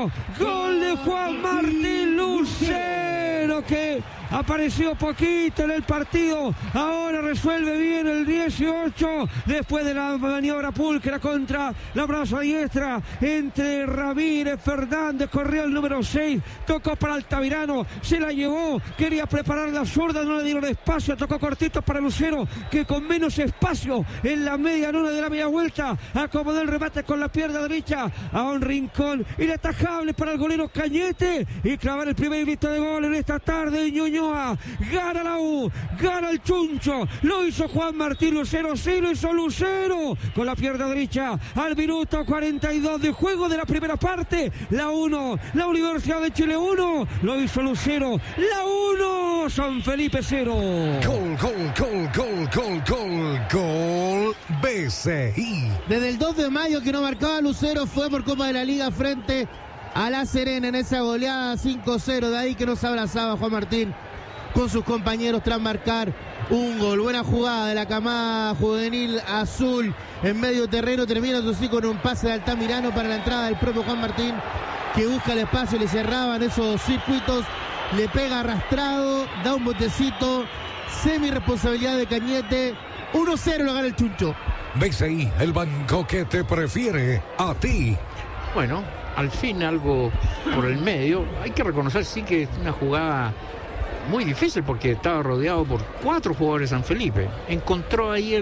Lucero. Gol de Juan Martín Lucero, que apareció poquito en el partido. Ahora resuelve bien el 18. Después de la maniobra pulcra contra la braza diestra entre Ramírez Fernández. Corrió el número 6. Tocó para Altamirano. Se la llevó. Quería preparar la zurda. No le dieron espacio. Tocó cortito para Lucero, que con menos espacio en la media luna de la media vuelta acomodó el remate con la pierna derecha a un rincón inatajable para el golero Cañete y clavar el primer grito de gol en esta tarde de Ñuñoa. Gana la U, gana el Chuncho. Lo hizo Juan Martín Lucero, sí lo hizo Lucero con la pierna derecha al minuto 42 de juego de la primera parte. La 1, la Universidad de Chile 1, lo hizo Lucero. La 1, San Felipe 0. Gol, gol, gol, gol, gol, gol, gol, BCI. Desde el 2 de mayo que no marcaba Lucero fue por Copa de la Liga frente a La Serena en esa goleada 5-0. De ahí que no se abrazaba Juan Martín con sus compañeros tras marcar un gol. Buena jugada de la camada juvenil azul en medio terreno. Termina así con un pase de Altamirano para la entrada del propio Juan Martín, que busca el espacio, le cerraban esos circuitos, le pega arrastrado, da un botecito, semi-responsabilidad de Cañete. 1-0 lo gana el Chuncho. BCI, el banco que te prefiere a ti. Bueno, al fin algo por el medio. Hay que reconocer sí que es una jugada muy difícil porque estaba rodeado por 4 jugadores San Felipe. Encontró ahí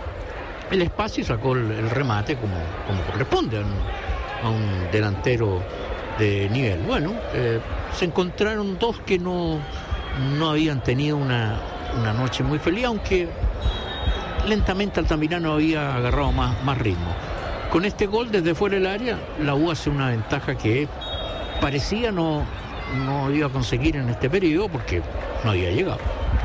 el espacio y sacó el remate como corresponde a un delantero de nivel. Bueno, se encontraron dos que no habían tenido una noche muy feliz, aunque lentamente Altamirano había agarrado más ritmo. Con este gol desde fuera del área, la U hace una ventaja que parecía no iba a conseguir en este periodo porque no había llegado.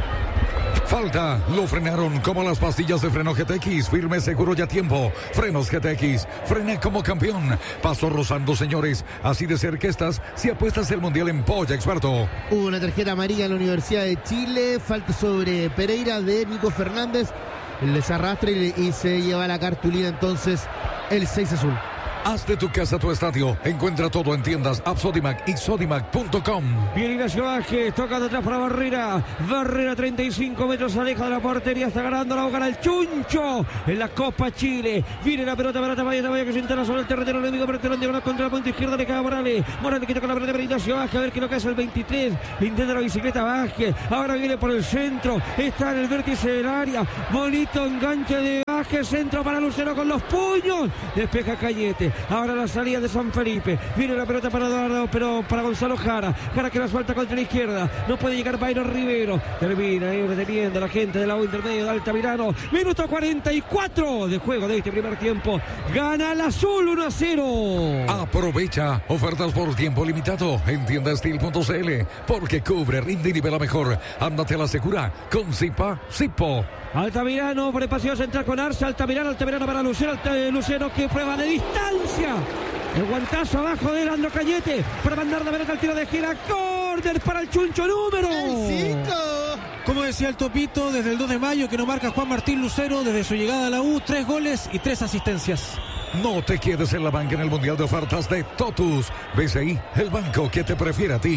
Falta, lo frenaron como las pastillas de freno GTX, firme, seguro y a tiempo. Frenos GTX, frene como campeón. Paso rozando, señores, así de cerca estás si apuestas el mundial en Polla Experto. Hubo una tarjeta amarilla en la Universidad de Chile, falta sobre Pereira de Nico Fernández, el desarrastre y se lleva la cartulina entonces el 6 azul. Haz de tu casa tu estadio. Encuentra todo en tiendas Sodimac y Sodimac.com. Bien Ignacio Vázquez, tocando atrás para Barrera. Barrera 35 metros aleja de la portería. Está ganando la boca al Chuncho en la Copa Chile. Viene la pelota para Tamayo que se interna sobre el terreno enemigo. Pero el diagonal contra la punta izquierda le cae a Morales. Morales que toca la pelota para Ignacio Vázquez. A ver qué es lo que hace el 23. Intenta la bicicleta Vázquez. Ahora viene por el centro. Está en el vértice del área. Bonito enganche de Vázquez. Centro para Lucero con los puños. Despeja Cañete. Ahora la salida de San Felipe. Viene la pelota para Eduardo, pero para Gonzalo Jara. Jara que la suelta contra la izquierda. No puede llegar Byron Rivero. Termina ahí deteniendo a la gente de la U intermedio de Altamirano. Minuto 44 de juego de este primer tiempo. Gana el azul 1-0. Aprovecha ofertas por tiempo limitado en tiendastil.cl porque cubre, rinde y nivela mejor. Ándate a la segura con Zipo. Altamirano por el pasillo central con Arce. Altamirano para Lucero. Lucero que prueba de distancia. El guantazo abajo de Leandro Cañete para mandar la pelota al tiro de gira. Córner para el Chuncho número. El 5. Como decía el Topito, desde el 2 de mayo que no marca Juan Martín Lucero, desde su llegada a la U, 3 goles y 3 asistencias. No te quedes en la banca en el Mundial de Ofertas de Totus. BCI, el banco que te prefiere a ti.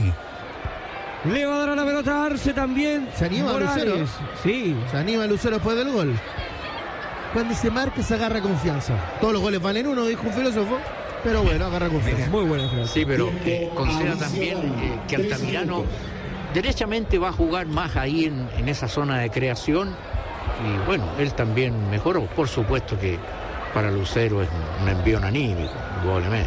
Le va a dar la pelota a Arce también. ¿Se anima Lucero? Sí. Se anima Lucero después del gol. Cuando se marca se agarra confianza. Todos los goles valen uno, dijo un filósofo. Pero bueno, agarra confianza. Muy buena frase. Sí, pero considera también que Altamirano derechamente va a jugar más ahí en esa zona de creación. Y bueno, él también mejoró. Por supuesto que para Lucero es un envión anímico, indudablemente.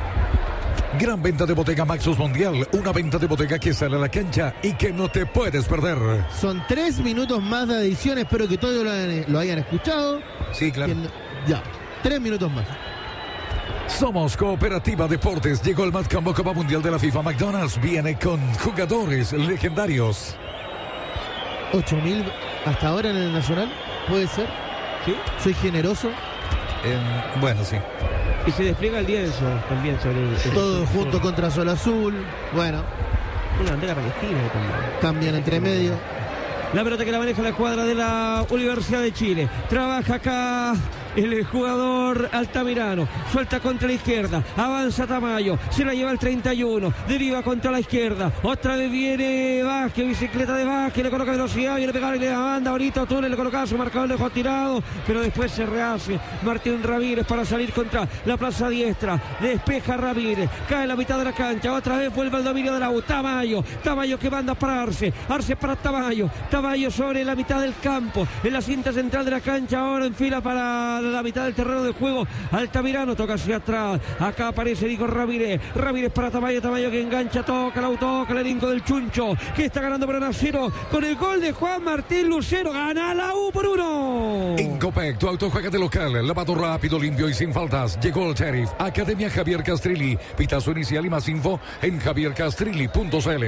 Gran venta de Bodega Maxus Mundial, una venta de bodega que sale a la cancha y que no te puedes perder. Son 3 minutos más de edición, espero que todos lo hayan escuchado. Sí, claro. Ya, 3 minutos más. Somos Cooperativa Deportes, llegó el Matcambo Copa Mundial de la FIFA. McDonald's viene con jugadores legendarios. 8.000 hasta ahora en el Nacional, ¿puede ser? Sí. Soy generoso. Bueno, sí. Y se despliega el lienzo también sobre el todo junto contra Sol Azul. Bueno. Una bandera palestina también. Cambian entre medio. La pelota que la maneja la escuadra de la Universidad de Chile. Trabaja acá el jugador Altamirano. Suelta contra la izquierda. Avanza Tamayo. Se la lleva el 31. Deriva contra la izquierda. Otra vez viene Vázquez. Bicicleta de Vázquez. Le coloca velocidad. Viene a pegar y le manda ahorita. Túnez le coloca su marcador. Le dejó tirado. Pero después se rehace Martín Ramírez para salir contra la plaza diestra. Despeja Ramírez. Cae en la mitad de la cancha. Otra vez vuelve al dominio de la U. Tamayo que manda para Arce. Arce para Tamayo sobre la mitad del campo. En la cinta central de la cancha. Ahora en fila para la mitad del terreno de juego. Altamirano toca hacia atrás. Acá aparece Nico Ramírez. Ramírez para Tamayo que engancha. Toca el elenco del Chuncho. Que está ganando por 1-0 con el gol de Juan Martín Lucero. Gana la U por 1. En Copec, tu auto juega de local. Lavado rápido, limpio y sin faltas. Llegó el Sheriff. Academia Javier Castrilli. Pitazo inicial y más info en javiercastrilli.cl.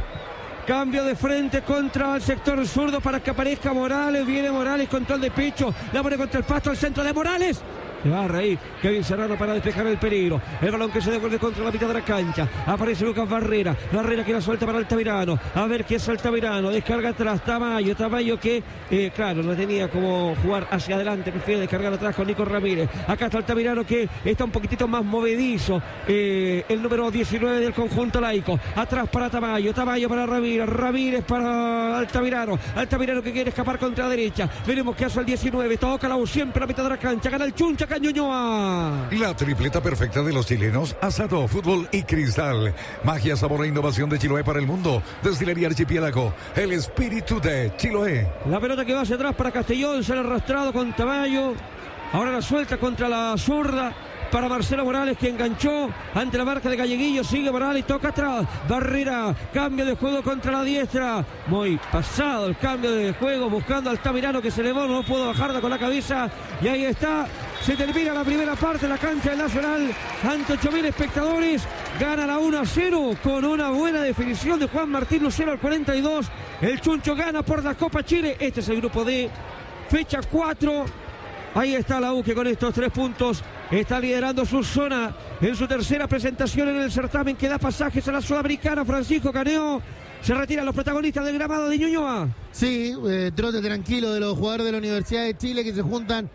Cambio de frente contra el sector zurdo para que aparezca Morales. Viene Morales, control de pecho. La pone contra el pasto al centro de Morales. Se barra ahí Kevin Serrano para despejar el peligro. El balón que se devuelve contra la mitad de la cancha. Aparece Lucas Barrera que la suelta para Altamirano. A ver qué es Altamirano. Descarga atrás Tamayo que claro, no tenía como jugar hacia adelante. Prefiere descargar atrás con Nico Ramírez. Acá está Altamirano que está un poquitito más movedizo. El número 19 del conjunto laico. Atrás para Tamayo para Ramírez para Altamirano que quiere escapar contra la derecha. Veremos qué hace el 19. Toca la U siempre a la mitad de la cancha. Gana el Chuncha. Ñuñoa. La tripleta perfecta de los chilenos: asado, fútbol y cristal. Magia, sabor e innovación de Chiloé para el mundo. Destilería Archipiélago, el espíritu de Chiloé. La pelota que va hacia atrás para Castellón, sale arrastrado con Tamayo. Ahora la suelta contra la zurda para Marcelo Morales, que enganchó ante la marca de Galleguillo. Sigue Morales, toca atrás. Barrera, cambio de juego contra la diestra. Muy pasado el cambio de juego, buscando al Altamirano que se elevó, no pudo bajarla con la cabeza. Y ahí está. Se termina la primera parte de la cancha del Nacional ante 8.000 espectadores. Gana la 1-0 con una buena definición de Juan Martín Lucero al 42. El Chuncho gana por la Copa Chile. Este es el grupo D, fecha 4. Ahí está la U, que con estos 3 puntos está liderando su zona en su tercera presentación en el certamen que da pasajes a la Sudamericana. Francisco Caneo. Se retiran los protagonistas del gramado de Ñuñoa. Sí, trote tranquilo de los jugadores de la Universidad de Chile que se juntan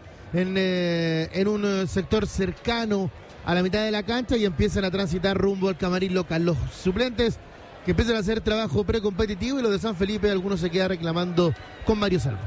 en un sector cercano a la mitad de la cancha y empiezan a transitar rumbo al camarín local. Los suplentes que empiezan a hacer trabajo precompetitivo, y los de San Felipe, algunos se quedan reclamando con Mario Salvo.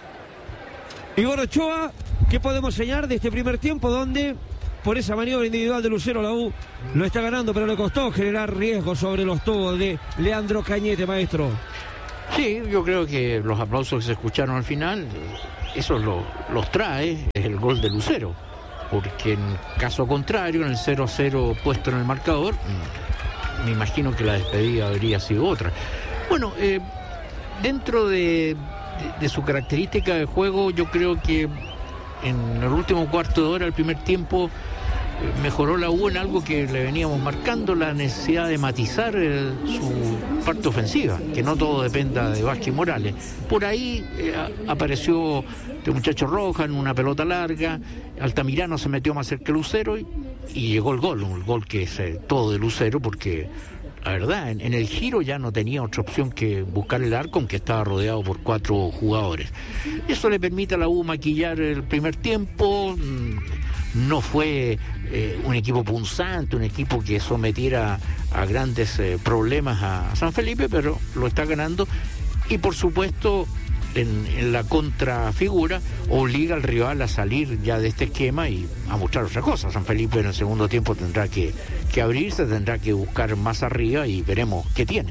Igor Ochoa, ¿qué podemos señalar de este primer tiempo donde por esa maniobra individual de Lucero la U lo está ganando, pero le costó generar riesgo sobre los tubos de Leandro Cañete, maestro? Sí, yo creo que los aplausos que se escucharon al final, eso los trae el gol de Lucero, porque en caso contrario, en el 0-0 puesto en el marcador, me imagino que la despedida habría sido otra. Bueno, dentro de su característica de juego, yo creo que en el último cuarto de hora, el primer tiempo, mejoró la U en algo que le veníamos marcando, la necesidad de matizar su parte ofensiva, que no todo dependa de Vázquez Morales. Por ahí apareció este muchacho Roja en una pelota larga, Altamirano se metió más cerca que Lucero y llegó el gol que es todo de Lucero, porque la verdad, en el giro ya no tenía otra opción que buscar el arco, aunque estaba rodeado por 4 jugadores. Eso le permite a la U maquillar el primer tiempo. No fue un equipo punzante, un equipo que sometiera a grandes problemas a San Felipe, pero lo está ganando. Y por supuesto, en la contrafigura, obliga al rival a salir ya de este esquema y a mostrar otra cosa. San Felipe en el segundo tiempo tendrá que abrirse, tendrá que buscar más arriba y veremos qué tiene.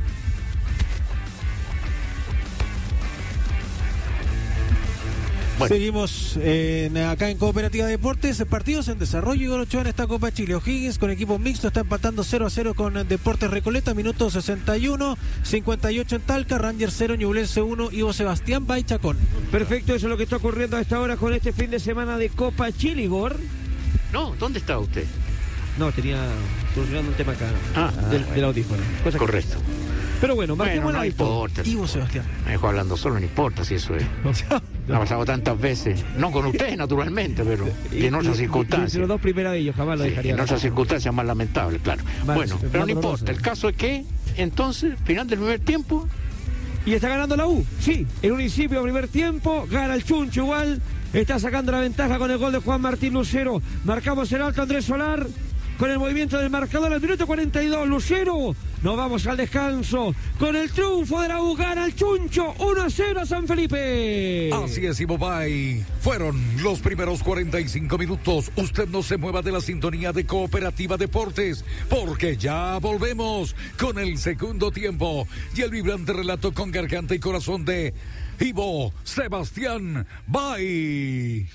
Bueno. Seguimos acá en Cooperativa Deportes, partidos en desarrollo. Igor Ochoa en esta Copa Chile. O'Higgins con equipo mixto está empatando 0-0 con Deportes Recoleta, minuto 61, 58 en Talca, Rangers 0, Ñublense 1, Ivo Sebastián, Chacón. Perfecto, eso es lo que está ocurriendo a esta hora con este fin de semana de Copa Chile, Igor. No, ¿dónde está usted? No, tenía solucionando un tema acá del audífono. Correcto. Pero bueno, no importa. Ivo Sebastián. Me dejo hablando solo, no importa si eso es. Me ha pasado tantas veces, no con ustedes naturalmente, pero en otras circunstancias. Los 2 primeras de ellos jamás lo dejaría. En otras circunstancias más lamentables, claro. Bueno, pero no importa. El caso es que, entonces, final del primer tiempo. Y está ganando la U, sí. En un principio, primer tiempo, gana el Chuncho igual. está sacando la ventaja con el gol de Juan Martín Lucero. Marcamos el alto Andrés Solar con el movimiento del marcador al minuto 42. Lucero, nos vamos al descanso con el triunfo de la U. Gana el Chuncho 1-0 a San Felipe. Así es, Ibobay. Fueron los primeros 45 minutos. Usted no se mueva de la sintonía de Cooperativa Deportes, porque ya volvemos con el segundo tiempo y el vibrante relato con garganta y corazón de Ivo Sebastián Bay.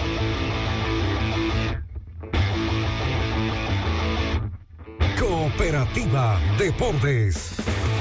Cooperativa Deportes.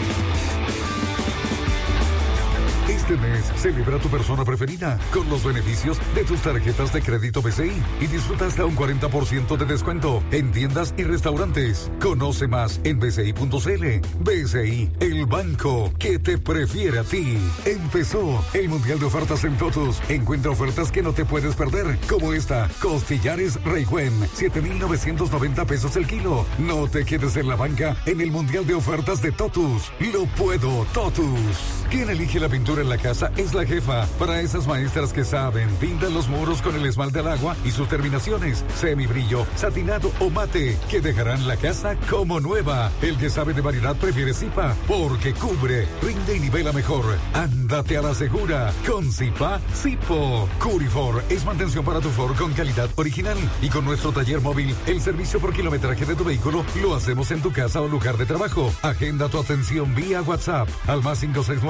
Este mes celebra tu persona preferida con los beneficios de tus tarjetas de crédito BCI y disfruta hasta un 40% de descuento en tiendas y restaurantes. Conoce más en bci.cl. BCI, el banco que te prefiere a ti. Empezó el Mundial de Ofertas en Totus. Encuentra ofertas que no te puedes perder, como esta: costillares Reihuen, 7,990 pesos el kilo. No te quedes en la banca en el Mundial de Ofertas de Totus. Lo puedo, Totus. Quien elige la pintura en la casa es la jefa. Para esas maestras que saben, pintan los muros con el esmalte al agua y sus terminaciones, semibrillo, satinado o mate, que dejarán la casa como nueva. El que sabe de variedad prefiere Zipa, porque cubre, rinde y nivela mejor. Ándate a la segura con Zipa Zipo. Curifor es mantención para tu Ford con calidad original. Y con nuestro taller móvil, el servicio por kilometraje de tu vehículo lo hacemos en tu casa o lugar de trabajo. Agenda tu atención vía WhatsApp al más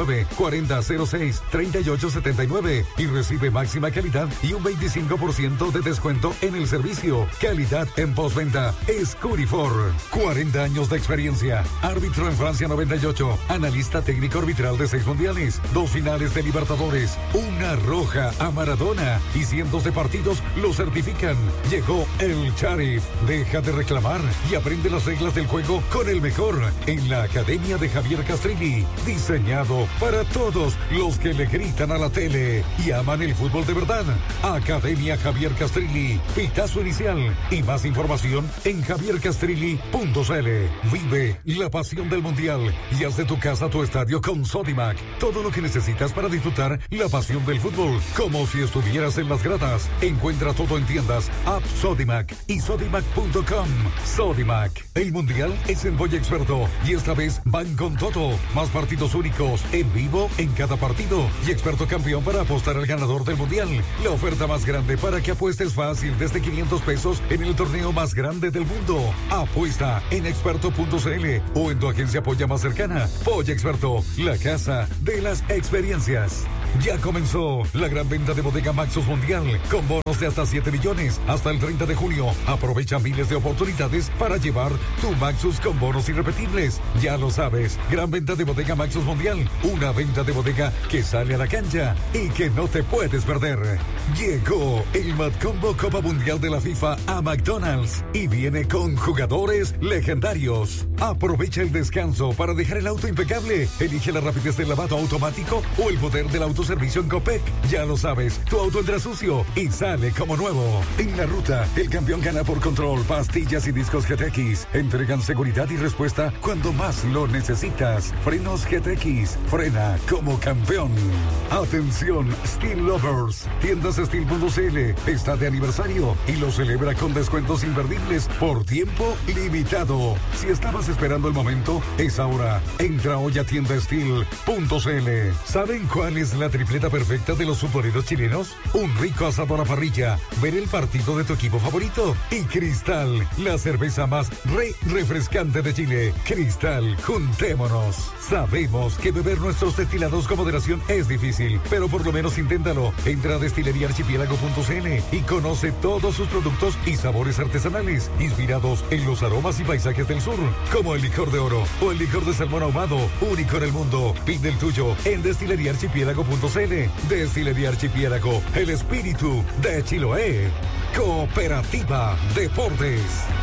569-4006-3879 y recibe máxima calidad y un 25% de descuento en el servicio. Calidad en postventa es Curifor. 40 años de experiencia. Árbitro en Francia 98. Analista técnico arbitral de 6 mundiales, 2 finales de Libertadores, una roja a Maradona y cientos de partidos lo certifican. Llegó el Sharif. Deja de reclamar y aprende las reglas del juego con el mejor en la Academia de Javier Castrilli. Diseñado para todos los que le gritan a la tele y aman el fútbol de verdad. Academia Javier Castrilli, pitazo inicial y más información en javiercastrilli.cl. Vive la pasión del mundial y haz de tu casa tu estadio con Sodimac. Todo lo que necesitas para disfrutar la pasión del fútbol, como si estuvieras en las gradas. Encuentra todo en tiendas, app Sodimac y sodimac.com. Sodimac, el mundial es el Boy Experto y esta vez van con todo. Más partidos únicos en vivo en cada partido y experto campeón para apostar al ganador del mundial. La oferta más grande para que apuestes fácil desde 500 pesos en el torneo más grande del mundo. Apuesta en experto.cl o en tu agencia Polla más cercana. Polla Experto, la casa de las experiencias. Ya comenzó la gran venta de Bodega Maxus Mundial con bonos de hasta 7 millones hasta el 30 de junio. Aprovecha miles de oportunidades para llevar tu Maxus con bonos irrepetibles. Ya lo sabes, gran venta de Bodega Maxus Mundial. Una venta de bodega que sale a la cancha y que no te puedes perder. Llegó el Mad Combo Copa Mundial de la FIFA a McDonald's y viene con jugadores legendarios. Aprovecha el descanso para dejar el auto impecable. Elige la rapidez del lavado automático o el poder del autoservicio en Copec. Ya lo sabes, tu auto entra sucio y sale como nuevo. En la ruta, el campeón gana por control. Pastillas y discos GTX entregan seguridad y respuesta cuando más lo necesitas. Frenos GTX, frena como campeón. Atención, Steel Lovers. Tiendas Steel.cl está de aniversario y lo celebra con descuentos imperdibles por tiempo limitado. Si estabas esperando el momento, es ahora. Entra hoy a tiendasteel.cl. ¿Saben cuál es la tripleta perfecta de los futboleros chilenos? Un rico asado a la parrilla, ver el partido de tu equipo favorito y Cristal, la cerveza más refrescante de Chile. Cristal, juntémonos. Sabemos que beber nuestros destilados con moderación es difícil, pero por lo menos inténtalo. Entra a destileriaarchipiélago.cl y conoce todos sus productos y sabores artesanales, inspirados en los aromas y paisajes del sur, como el licor de oro o el licor de salmón ahumado, único en el mundo. Pide el tuyo en destileriaarchipiélago.cl. Destilería Archipiélago, el espíritu de Chiloé. Cooperativa Deportes.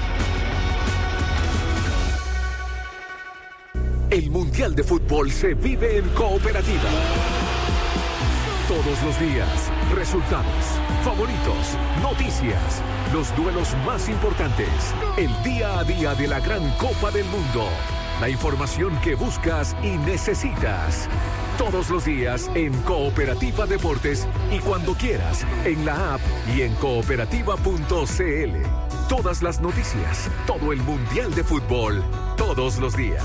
El Mundial de Fútbol se vive en Cooperativa. Todos los días, resultados, favoritos, noticias, los duelos más importantes, el día a día de la gran Copa del Mundo, la información que buscas y necesitas. todos los días en Cooperativa Deportes y cuando quieras en la app y en cooperativa.cl. Todas las noticias, todo el Mundial de Fútbol, todos los días.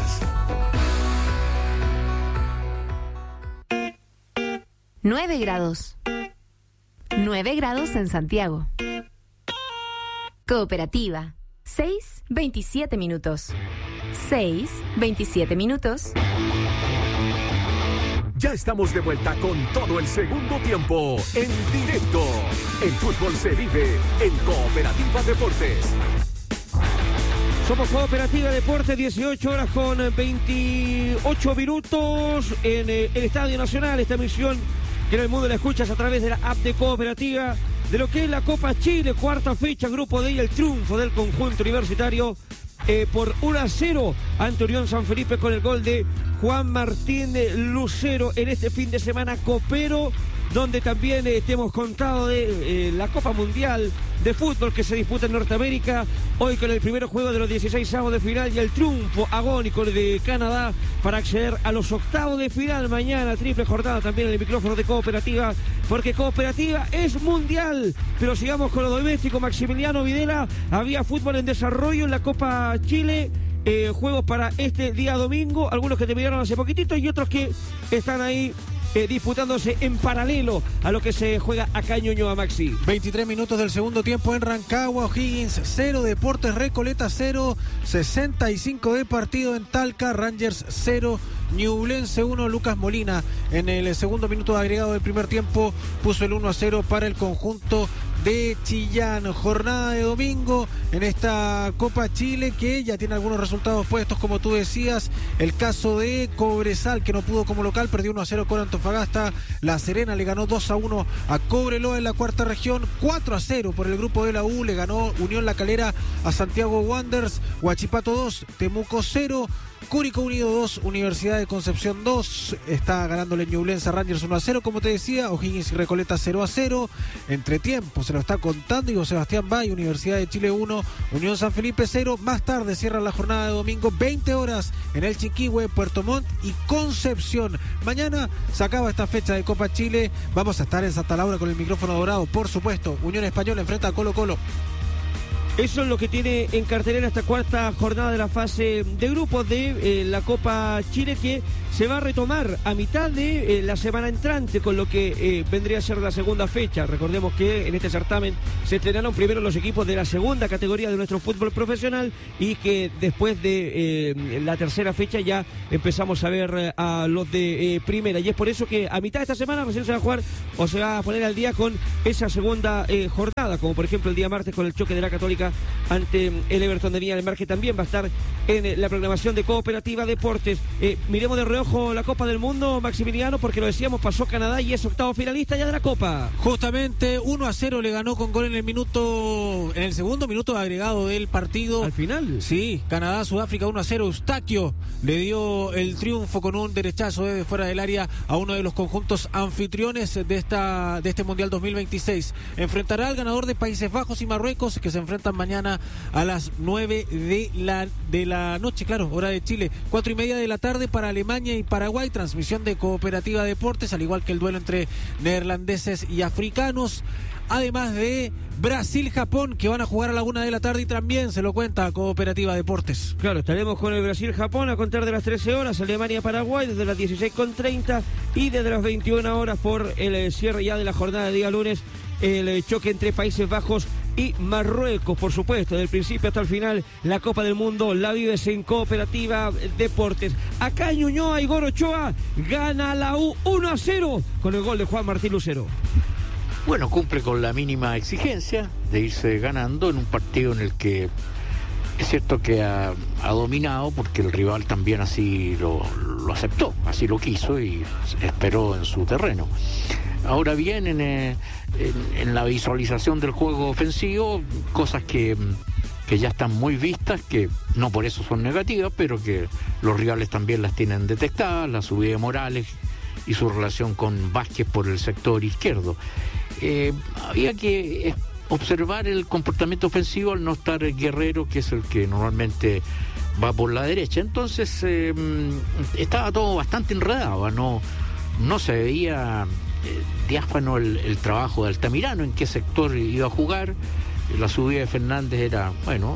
Nueve grados. 9 grados en Santiago. Cooperativa. 6:27 minutos. 6:27 minutos. Ya estamos de vuelta con todo el segundo tiempo en directo. El fútbol se vive en Cooperativa Deportes. Somos Cooperativa Deportes, 18 horas con 28 minutos en el Estadio Nacional. Esta emisión que en el mundo la escuchas a través de la app de Cooperativa, de lo que es la Copa Chile, cuarta fecha, Grupo D, y el triunfo del conjunto universitario por 1-0 ante Unión San Felipe con el gol de Juan Martín Lucero en este fin de semana copero, donde también te hemos contado de la Copa Mundial de Fútbol que se disputa en Norteamérica, hoy con el primer juego de los 16avos de final y el triunfo agónico de Canadá para acceder a los octavos de final. Mañana triple jornada también en el micrófono de Cooperativa, porque Cooperativa es mundial. Pero sigamos con lo doméstico. Maximiliano Videla, había fútbol en desarrollo en la Copa Chile, juegos para este día domingo, algunos que terminaron hace poquitito y otros que están ahí disputándose en paralelo a lo que se juega acá en Ñuñoa, Maxi. 23 minutos del segundo tiempo en Rancagua. O'Higgins 0, Deportes Recoleta 0, 65 de partido en Talca. Rangers 0, Ñublense 1. Lucas Molina en el segundo minuto de agregado del primer tiempo puso el 1-0 para el conjunto de Chillán. Jornada de domingo en esta Copa Chile que ya tiene algunos resultados puestos, como tú decías. El caso de Cobresal, que no pudo como local, perdió 1-0 con Antofagasta. La Serena le ganó 2-1 a Cobreloa en la cuarta región. 4-0 por el grupo de la U le ganó Unión La Calera a Santiago Wanderers. Huachipato 2, Temuco 0. Curicó Unido 2, Universidad de Concepción 2. Está ganándole Ñublense a Rangers 1-0, como te decía. O'Higgins y Recoleta 0-0. Entre tiempo se lo está contando Diego Sebastián Bay. Universidad de Chile 1, Unión San Felipe 0. Más tarde cierra la jornada de domingo, 20 horas en el Chiquihue, Puerto Montt y Concepción. Mañana se acaba esta fecha de Copa Chile. Vamos a estar en Santa Laura con el micrófono dorado, por supuesto. Unión Española enfrenta a Colo Colo. Eso es lo que tiene en cartelera esta cuarta jornada de la fase de grupos de la Copa Chile, que se va a retomar a mitad de la semana entrante con lo que vendría a ser la segunda fecha. Recordemos que en este certamen se estrenaron primero los equipos de la segunda categoría de nuestro fútbol profesional y que después de la tercera fecha ya empezamos a ver a los de primera, y es por eso que a mitad de esta semana recién se va a jugar o se va a poner al día con esa segunda jornada, como por ejemplo el día martes con el choque de la Católica ante el Everton de Viña del Mar, que también va a estar en la programación de Cooperativa Deportes. Miremos de reojo la Copa del Mundo, Maximiliano, porque lo decíamos, pasó Canadá y es octavo finalista ya de la Copa. Justamente 1-0 le ganó con gol en el segundo minuto de agregado del partido. ¿Al final? Sí, Canadá, Sudáfrica 1-0. Eustaquio le dio el triunfo con un derechazo desde fuera del área a uno de los conjuntos anfitriones de este Mundial 2026. Enfrentará al ganador de Países Bajos y Marruecos, que se enfrentan mañana a las 9 de la noche, claro, hora de Chile. 4:30 de la tarde para Alemania y Paraguay. Transmisión de Cooperativa Deportes, al igual que el duelo entre neerlandeses y africanos. Además de Brasil-Japón, que van a jugar a la 1 de la tarde y también se lo cuenta Cooperativa Deportes. Claro, estaremos con el Brasil-Japón a contar de las 13 horas, Alemania-Paraguay desde las 16:30 y desde las 21 horas por el cierre ya de la jornada de día lunes, el choque entre Países Bajos y Marruecos. Por supuesto, del principio hasta el final, la Copa del Mundo la vives en Cooperativa Deportes. Acá en Ñuñoa, Igor Ochoa gana la U 1-0 con el gol de Juan Martín Lucero. Bueno, cumple con la mínima exigencia de irse ganando en un partido en el que es cierto que ha dominado, porque el rival también así lo aceptó, así lo quiso y esperó en su terreno. Ahora bien, en la visualización del juego ofensivo, cosas que ya están muy vistas, que no por eso son negativas, pero que los rivales también las tienen detectadas, la subida de Morales y su relación con Vázquez por el sector izquierdo. Había que observar el comportamiento ofensivo al no estar Guerrero, que es el que normalmente va por la derecha. Entonces estaba todo bastante enredado, no se veía diáfano el trabajo de Altamirano, en qué sector iba a jugar. La subida de Fernández era,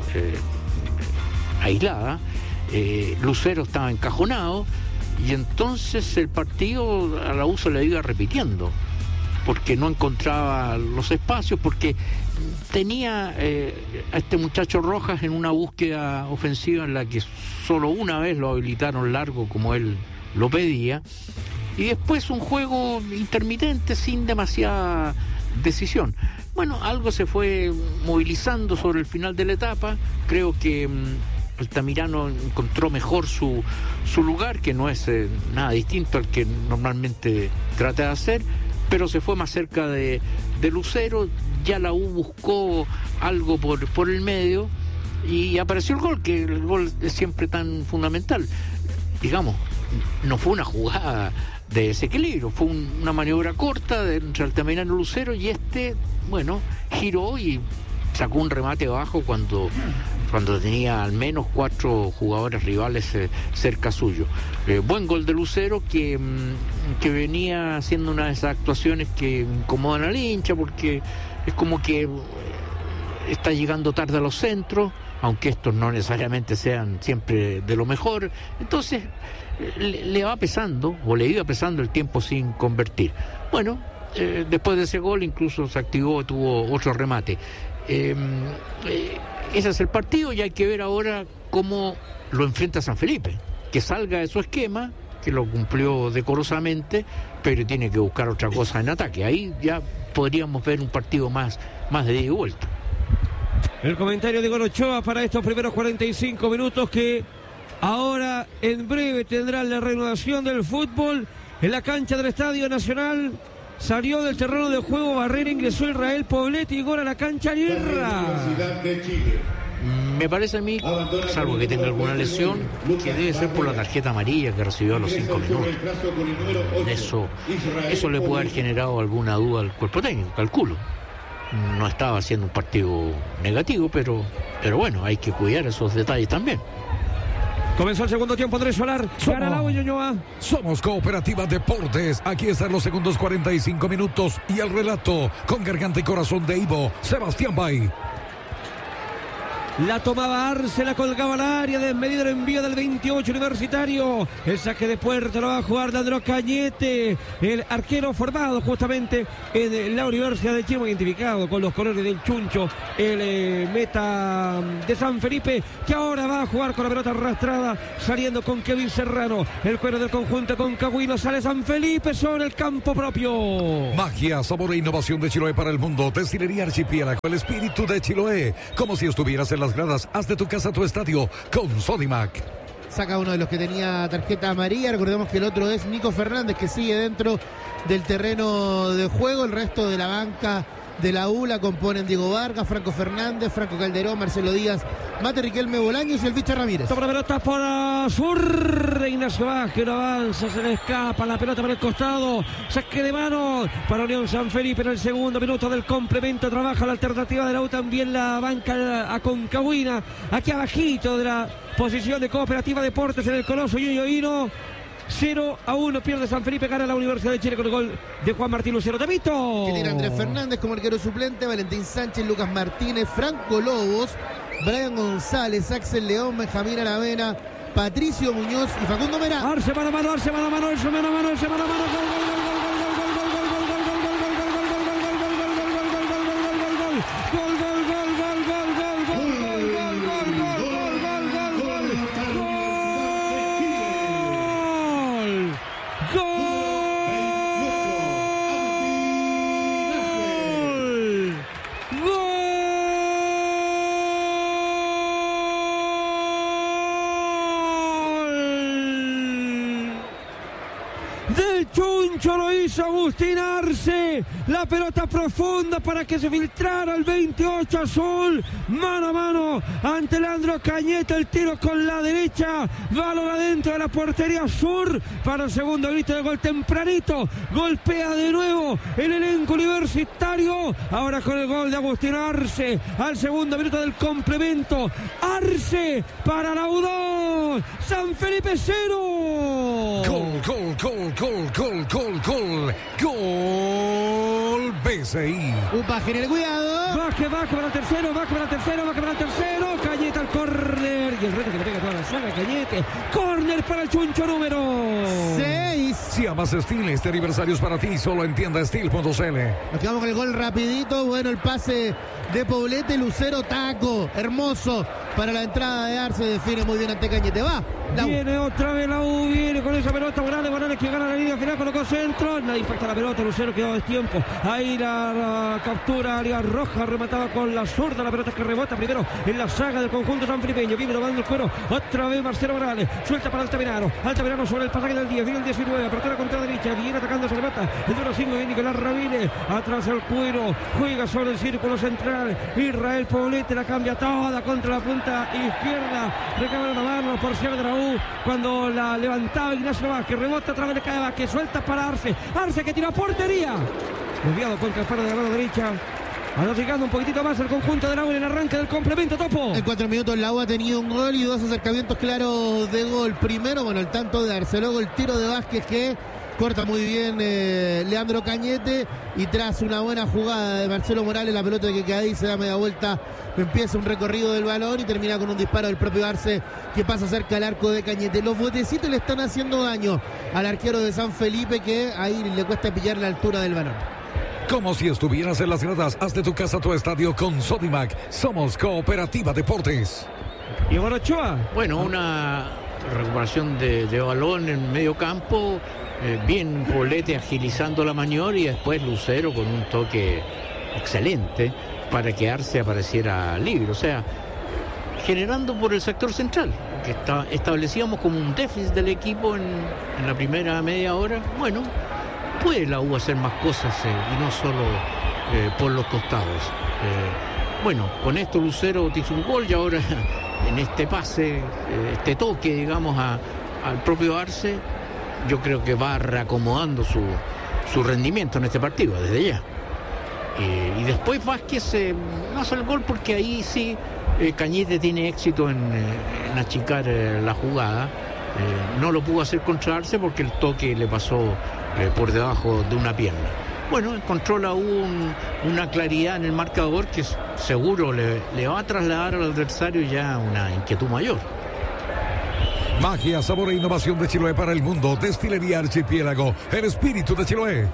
aislada. Lucero estaba encajonado, y entonces el partido a la U se le iba repitiendo, porque no encontraba los espacios, porque tenía a este muchacho Rojas en una búsqueda ofensiva en la que solo una vez lo habilitaron largo como él lo pedía, y después un juego intermitente sin demasiada decisión. Bueno, algo se fue movilizando sobre el final de la etapa. Creo que Altamirano encontró mejor su lugar, que no es nada distinto al que normalmente trata de hacer, pero se fue más cerca de Lucero. Ya la U buscó algo por el medio y apareció el gol, que el gol es siempre tan fundamental. Digamos, no fue una jugada de desequilibrio, fue una maniobra corta entre Altamirano y Lucero, y giró y sacó un remate bajo cuando tenía al menos 4 jugadores rivales cerca suyo. Buen gol de Lucero, que venía haciendo una de esas actuaciones que incomodan al hincha, porque es como que está llegando tarde a los centros, aunque estos no necesariamente sean siempre de lo mejor. Entonces le va pesando, o le iba pesando el tiempo sin convertir. Después de ese gol incluso se activó, tuvo otro remate. Ese es el partido, y hay que ver ahora cómo lo enfrenta San Felipe, que salga de su esquema, que lo cumplió decorosamente, pero tiene que buscar otra cosa en ataque. Ahí ya podríamos ver un partido más de ida y vuelta. El comentario de Gol Ochoa para estos primeros 45 minutos, que ahora en breve tendrán la reanudación del fútbol en la cancha del Estadio Nacional. Salió del terreno de juego Barrera, ingresó Israel Poblete y gol a la cancha Guerra. Me parece a mí, salvo que tenga alguna lesión, que debe ser por la tarjeta amarilla que recibió a los 5 minutos. Eso le puede haber generado alguna duda al cuerpo técnico, calculo. No estaba haciendo un partido negativo, pero hay que cuidar esos detalles también. Comenzó el segundo tiempo, Andrés Solar. Somos Cooperativa Deportes. Aquí están los segundos 45 minutos y el relato con garganta y corazón de Ivo Sebastián Bay. La tomaba Arce, la colgaba al área, desmedido el envío del 28 Universitario. El saque de puerta lo va a jugar Leandro Cañete, el arquero formado justamente en la Universidad de Chile, identificado con los colores del Chuncho, el meta de San Felipe, que ahora va a jugar con la pelota arrastrada, saliendo con Kevin Serrano. El cuero del conjunto concagüino, sale San Felipe sobre el campo propio. Magia, sabor e innovación de Chiloé para el mundo. Destilería Archipiélago, el espíritu de Chiloé, como si estuvieras en las gradas. Haz de tu casa tu estadio con Sodimac. Saca uno de los que tenía tarjeta amarilla. Recordemos que el otro es Nico Fernández, que sigue dentro del terreno de juego. El resto de la banca de la U la componen Diego Vargas, Franco Fernández, Franco Calderón, Marcelo Díaz, Mate Riquelme Bolaños y el Bicho Ramírez. Toma la pelota por sur, Ignacio Vázquez, no avanza, se le escapa la pelota por el costado, saque de mano para Unión San Felipe en el segundo minuto del complemento. Trabaja la alternativa de la U, también la banca aconcagüina, aquí abajito de la posición de Cooperativa Deportes en el Coloso Yoyoino. 0-1 pierde San Felipe, gana la Universidad de Chile con el gol de Juan Martín Lucero. Tavito. Que tiene Andrés Fernández como arquero suplente, Valentín Sánchez, Lucas Martínez, Franco Lobos, Brian González, Axel León, Benjamín Aravena, Patricio Muñoz y Facundo Mera. Arce mano a mano, Arce mano a mano, Arce mano a mano, Arce mano a mano, del Chuncho, lo hizo Agustín Arce, la pelota profunda para que se filtrara el 28 azul, mano a mano ante Leandro Cañete, el tiro con la derecha, balón adentro de la portería sur para el segundo grito de gol tempranito, golpea de nuevo el elenco universitario, ahora con el gol de Agustín Arce al segundo minuto del complemento. Arce para la U2, San Felipe 0. Gol BCI. Upaje en el cuidado. Vázquez para el tercero. Cañete al córner. Y el reto que le pega toda la saga, Cañete. Córner para el chuncho número 6. Si amas Steel, este aniversario es para ti. Solo en tienda Steel.cl. Nos quedamos con el gol rapidito. Bueno, el pase de Poblete. Lucero, taco. Hermoso para la entrada de Arce. Define muy bien ante Cañete. Va. Viene otra vez la U. Viene con esa pelota. Morales que gana la línea final. Colocó centro. Nadie impacta la pelota. Lucero quedó a destiempo. Ahí la captura. Arias Roja remataba con la zurda. La pelota que rebota primero en la saga del conjunto sanfelipeño. Viene tomando el cuero. Otra vez Marcelo Morales. Suelta para Altamirano. Altamirano sobre el pasaje del 10. Viene el 19. Apertura contra derecha. Viene atacando esa pelota. El número 5 viene Nicolás Ramírez. Atrás el cuero. Juega sobre el círculo central. Israel Poblete la cambia toda contra la punta izquierda. Recaba la mano por cierre de la U. Cuando la levantaba Ignacio Vázquez. Rebota otra vez, le cae Vázquez. Suelta para Arce. Arce que tira a portería. Desviado contra el palo de la mano derecha. Alargando un poquitito más el conjunto de la U en el arranque del complemento, Topo. En 4 minutos la U ha tenido un gol y 2 acercamientos claros de gol. Primero, el tanto de Arce. Luego el tiro de Vázquez que corta muy bien Leandro Cañete. Y tras una buena jugada de Marcelo Morales, la pelota que queda ahí se da media vuelta. Empieza un recorrido del balón y termina con un disparo del propio Arce que pasa cerca al arco de Cañete. Los botecitos le están haciendo daño al arquero de San Felipe, que ahí le cuesta pillar la altura del balón. Como si estuvieras en las gradas, haz de tu casa tu estadio con Sodimac. Somos Cooperativa Deportes. Y Ochoa. Bueno, una recuperación de balón en medio campo. Bien Poblete agilizando la maniobra y después Lucero con un toque excelente para que Arce apareciera libre. O sea, generando por el sector central, que establecíamos como un déficit del equipo en la primera media hora. Bueno, puede la U hacer más cosas y no solo por los costados. Bueno, con esto Lucero te hizo un gol y ahora en este pase, este toque, digamos, al propio Arce, yo creo que va reacomodando su rendimiento en este partido desde ya. Y después Vázquez no hace el gol porque ahí sí Cañete tiene éxito en achicar la jugada. No lo pudo hacer contra Arce porque el toque le pasó por debajo de una pierna. Bueno, encontró la U una claridad en el marcador que seguro le va a trasladar al adversario ya una inquietud mayor. Magia, sabor e innovación de Chiloé para el mundo. Destilería Archipiélago, el espíritu de Chiloé.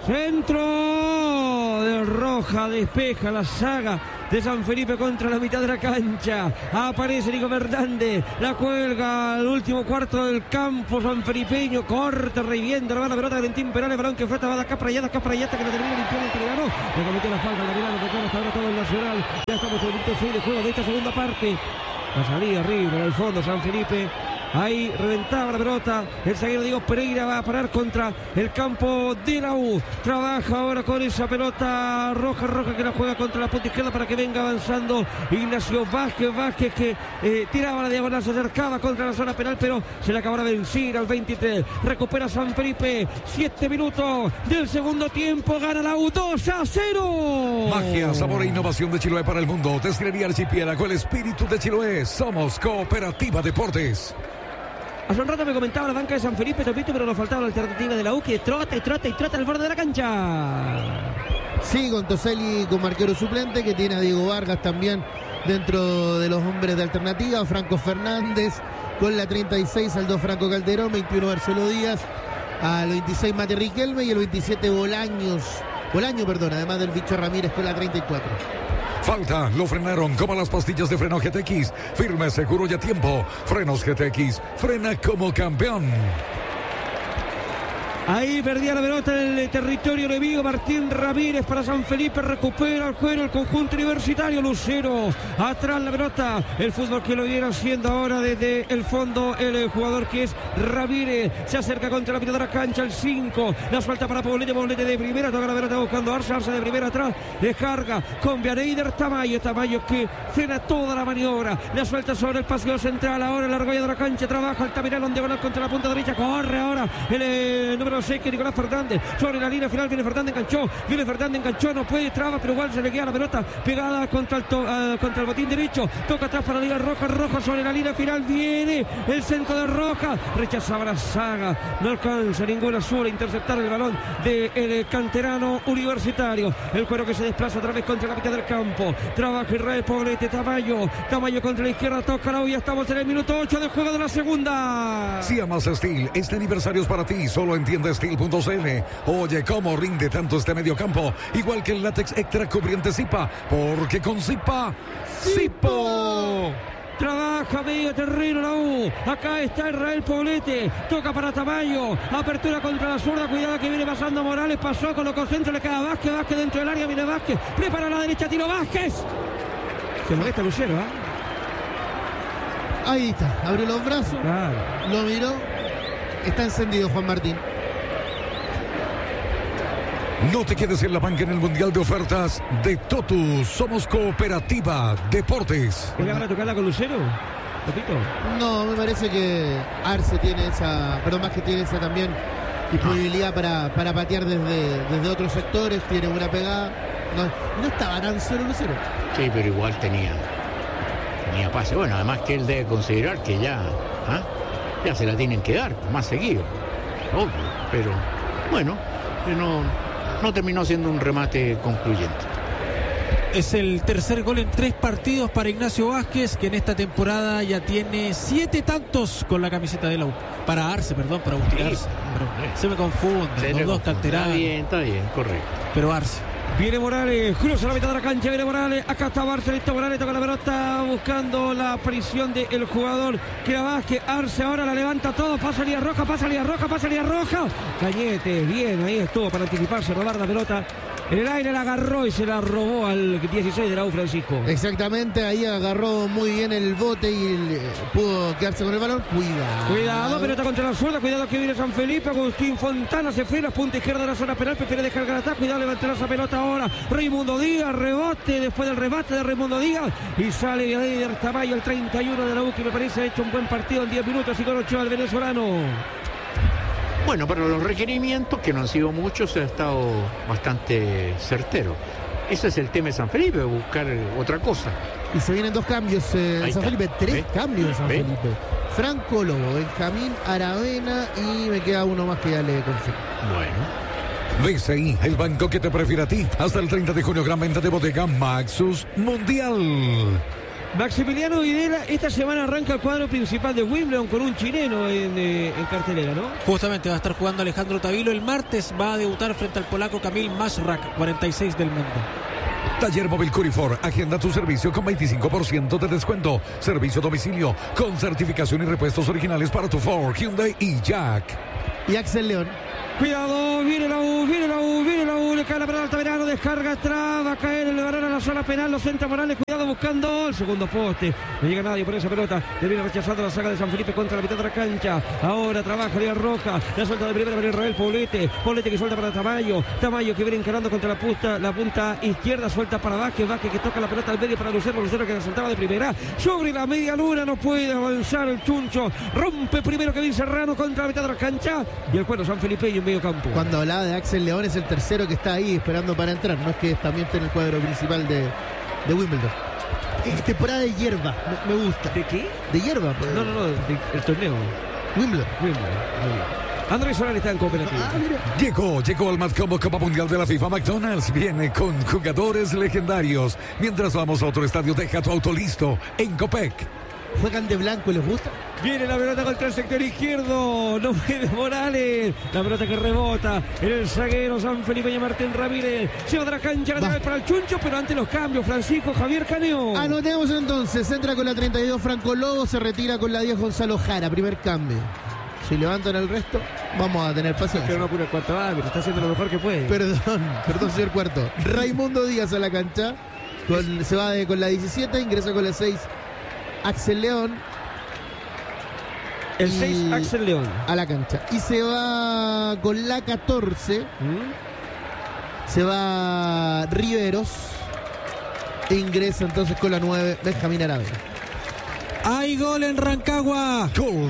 Centro de Roja, despeja la saga de San Felipe contra la mitad de la cancha. Aparece Nico Fernández, la cuelga al último cuarto del campo sanfelipeño. Corta, revienta, la pelota de Valentín Perales, balón que flota, va de acá para allá que lo termina limpiando el Telegano. Le cometió la falta, la mirada, hasta ahora todo el Nacional. Ya estamos en el minuto 6 de juego de esta segunda parte. La salida arriba, en el fondo, San Felipe. Ahí reventaba la pelota. El zaguero Diego Pereira va a parar contra el campo de la U. Trabaja ahora con esa pelota roja que la juega contra la punta izquierda para que venga avanzando Ignacio Vázquez que tiraba la diagonal, se acercaba contra la zona penal, pero se le acabó de vencir al 23. Recupera San Felipe. 7 minutos del segundo tiempo. Gana la U 2-0. Magia, sabor e innovación de Chiloé para el mundo. Destilería Archipiélago, el espíritu de Chiloé. Somos Cooperativa Deportes. Hace un rato me comentaba la banca de San Felipe, Topito, pero nos faltaba la alternativa de la U, que trota al borde de la cancha. Sí, con Toselli como arquero suplente, que tiene a Diego Vargas también dentro de los hombres de alternativa. Franco Fernández con la 36, Aldo Franco Calderón, 21 Marcelo Díaz, al 26 Mate Riquelme y el 27 Bolaño, además del Bicho Ramírez con la 34. Falta, lo frenaron como las pastillas de freno GTX. Firme, seguro y a tiempo. Frenos GTX, frena como campeón. Ahí perdía la pelota en el territorio enemigo. Martín Ramírez para San Felipe. Recupera el juego el conjunto universitario. Lucero atrás la pelota. El fútbol que lo viene haciendo ahora desde el fondo. El jugador que es Ramírez. Se acerca contra la mitad de la cancha. El 5. La suelta para Poblete. Poblete de primera. Toca la pelota buscando Arce. Arce de primera atrás. descarga con Vianeyder Tamayo que frena toda la maniobra, la suelta sobre el paseo central, ahora en la argolla de la cancha, trabaja Altamirano en diagonal contra la punta derecha, corre ahora el número 6 que Nicolás Fernández, sobre la línea final viene Fernández, enganchó, no puede, traba, pero igual se le queda la pelota pegada contra el botín derecho, toca atrás para la liga Roja sobre la línea final, viene el centro de Roja, rechazaba la saga, no alcanza ninguna sola a interceptar el balón del canterano universitario, el cuero que se desplaza otra vez contra la mitad del campo, trabaja Israel Poblete, Tamayo contra la izquierda, toca la, ya estamos en el minuto 8 del juego de la segunda. Si amas Steel, este aniversario es para ti, solo entiende Steel.cl. Oye, cómo rinde tanto este mediocampo, igual que el látex extra cubriente Zipa, porque con Zipa, ¡Zipo! Trabaja medio terreno la U. Acá está Israel Poblete. Toca para Tamayo. Apertura contra la zurda. Cuidado que viene pasando Morales. Pasó, colocó centro. Le queda Vázquez dentro del área. Viene Vázquez. Prepara la derecha. Tiro Vázquez. Se molesta Lucero, Ahí está. Abrió los brazos. Claro. Lo miró. Está encendido Juan Martín. No te quedes en la banca en el Mundial de Ofertas de Totus. Somos Cooperativa Deportes. ¿Es para tocarla con Lucero? ¿Repito? No, me parece que Arce tiene esa, pero más que tiene esa también disponibilidad para patear desde otros sectores. Tiene una pegada. No estaba tan solo Lucero. Sí, pero igual tenía pase. Bueno, además que él debe considerar que ya se la tienen que dar más seguido. Obvio, pero bueno, no terminó siendo un remate concluyente. Es el tercer gol en 3 partidos para Ignacio Vázquez, que en esta temporada ya tiene 7 tantos con la camiseta de la U. Para Arce, perdón, para Agustín Arce. Se me confunden los dos canteranos. Está bien, correcto. Pero Arce. Viene Morales, cruza la mitad de la cancha, viene Morales, acá está Barcelito Morales, toca la pelota buscando la aparición del jugador que era Vázquez. Arce ahora la levanta todo, pasa línea roja. Cañete, bien, ahí estuvo para anticiparse, robar la pelota. En el aire la agarró y se la robó al 16 de la U, Francisco. Exactamente, ahí agarró muy bien el bote y pudo quedarse con el balón. Cuidado, pelota contra la zurda, cuidado que viene San Felipe, Agustín Fontana se frena, punta izquierda de la zona penal, prefiere descargar atrás, cuidado, levantar esa pelota ahora, Raimundo Díaz, rebote después del remate de Raimundo Díaz y sale Vianeyder Tamayo, el 31 de la U, que me parece ha hecho un buen partido en 10 minutos y con 8 al venezolano. Bueno, pero los requerimientos, que no han sido muchos, ha estado bastante certero. Ese es el tema de San Felipe, buscar otra cosa. Y se vienen 2 cambios, San Felipe, 3 cambios en San Felipe. Franco Lobo, Benjamín Aravena y me queda uno más que ya le confirmo. Bueno. BCI, el banco que te prefiere a ti. Hasta el 30 de junio, gran venta de bodega Maxus Mundial. Maximiliano Videla, esta semana arranca el cuadro principal de Wimbledon con un chileno en cartelera, ¿no? Justamente va a estar jugando Alejandro Tavilo. El martes va a debutar frente al polaco Kamil Masrak, 46 del mundo. Taller Móvil Curifor, agenda tu servicio con 25% de descuento. Servicio a domicilio con certificación y repuestos originales para tu Ford, Hyundai y Jack. Y Axel León. Cuidado, viene la U, le cae la pelota Altamirano, descarga atrás, va a caer el balón a la zona penal, lo centra Morales, cuidado buscando el segundo poste, no llega nadie por esa pelota, le viene rechazando la saga de San Felipe contra la mitad de la cancha, ahora trabaja Lía Roja, la suelta de primera para Israel Poblete que suelta para Tamayo que viene encarando contra la punta izquierda, suelta para Vázquez que toca la pelota al medio para Lucero que la soltaba de primera, sobre la media luna, no puede avanzar el Chuncho, rompe primero Kevin Serrano contra la mitad de la cancha, y el cuero San Felipe en medio campo. Cuando hablaba de Axel León, es el tercero que está ahí esperando para entrar, no es que también esté en el cuadro principal de Wimbledon. Es temporada de hierba, me gusta. ¿De qué? De hierba. Pues. No, el torneo. Wimbledon. Andrés Solari está en cooperativa. Llegó al Mad Combo Copa Mundial de la FIFA. McDonald's viene con jugadores legendarios. Mientras vamos a otro estadio, deja tu auto listo en Copec. ¿Juegan de blanco y les gusta? Viene la pelota contra el sector izquierdo. No puede Morales. La pelota que rebota en el zaguero San Felipe y Martín Ramírez. Se va de la cancha para el Chuncho, pero ante los cambios, Francisco Javier Caneo. Anotemos entonces. Entra con la 32 Franco Lobo, se retira con la 10 Gonzalo Jara. Primer cambio. Si levantan el resto, vamos a tener paciencia. Pero no apura el cuarto árbitro, está haciendo lo mejor que puede. Perdón, señor Cuarto. Raimundo Díaz a la cancha. Se va con la 17, ingresa con la 6. Axel León. El 6, Axel León. A la cancha. Y se va con la 14. Se va Riveros. Ingresa entonces con la 9 Benjamín Aravena. Hay gol en Rancagua.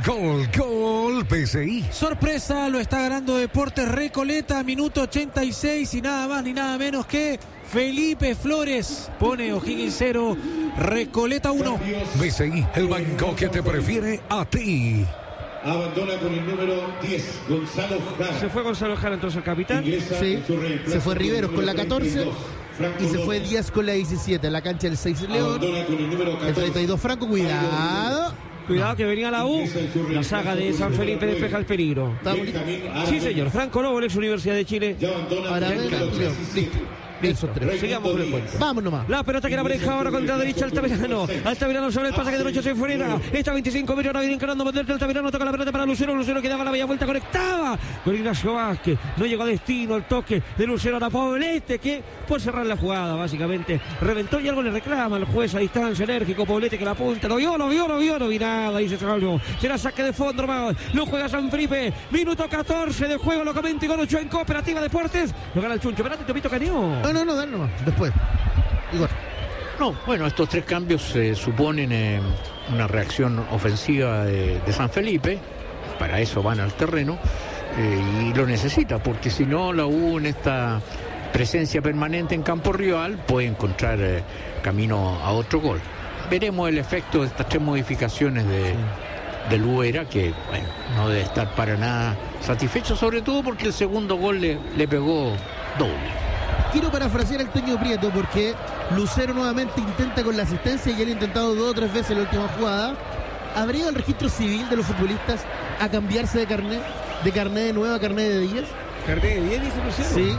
Gol, PSI. Sorpresa, lo está ganando Deportes Recoleta, minuto 86 y nada más ni nada menos que Felipe Flores. Pone O'Higgins 0, Recoleta 1. PSI, el banco que te prefiere a ti. Abandona con el número 10, Gonzalo Jara. Se fue Gonzalo Jara, entonces el capitán. Sí, se fue Riveros con la 14 y se fue Díaz con la 17. En la cancha el 6 León, el 32 Franco, cuidado. Cuidado que venía la U. La saga de San Felipe despeja el peligro. Sí, señor. Franco Lobo, ex Universidad de Chile. Listo. Esos tres. Sigamos con el cuento. Vamos nomás. La pelota que la maneja ahora contra la derecha Altamirano. Altamirano sobre el pase que derecho se fuera. Está 25 metros, ahora viene encarando Monterrey. Altamirano toca la pelota para Lucero. Lucero que daba la bella vuelta, conectaba con Ignacio Vázquez. No llegó a destino el toque de Lucero. Ahora Poblete que por cerrar la jugada básicamente reventó y algo le reclama al juez a distancia. Enérgico Poblete que la apunta. Lo vio, no vi nada. Dice Salvo. Será saque de fondo, hermano. Lo juega San Felipe. Minuto 14 de juego. Lo comenta Igor Ochoa en Cooperativa Deportes. Lo gana el Chuncho. Espérate, Topito Cañón. No, dale nomás, después. Igor. No, bueno, estos 3 cambios suponen una reacción ofensiva de San Felipe. Para eso van al terreno y lo necesita, porque si no, la U en esta presencia permanente en campo rival puede encontrar camino a otro gol. Veremos el efecto de estas 3 modificaciones de Luera, que bueno, no debe estar para nada satisfecho, sobre todo porque el segundo gol le pegó doble. Quiero parafrasear al Toño Prieto porque Lucero nuevamente intenta con la asistencia y él ha intentado 2 o 3 veces en la última jugada. ¿Habría ido al registro civil de los futbolistas a cambiarse de carnet de nuevo a carnet de 10? ¿Carnet de 10 dice Lucero? Sí.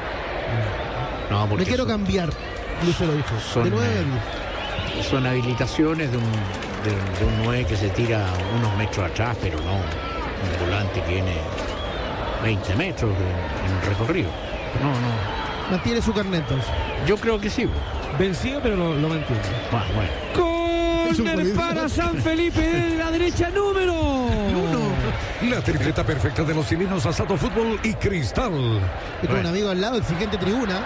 No, porque me quiero cambiar, Lucero dijo. De 9 a 10. Son habilitaciones de un 9 que se tira unos metros atrás, pero no un volante que viene 20 metros en recorrido. No. Mantiene su carnet entonces. Yo creo que sí. Vencido, pero lo mantiene. Bueno. Córner para San Felipe de la derecha, número 1. La tripleta perfecta de los chilenos, Asado Fútbol y Cristal. Yo tengo un amigo al lado, exigente tribuna.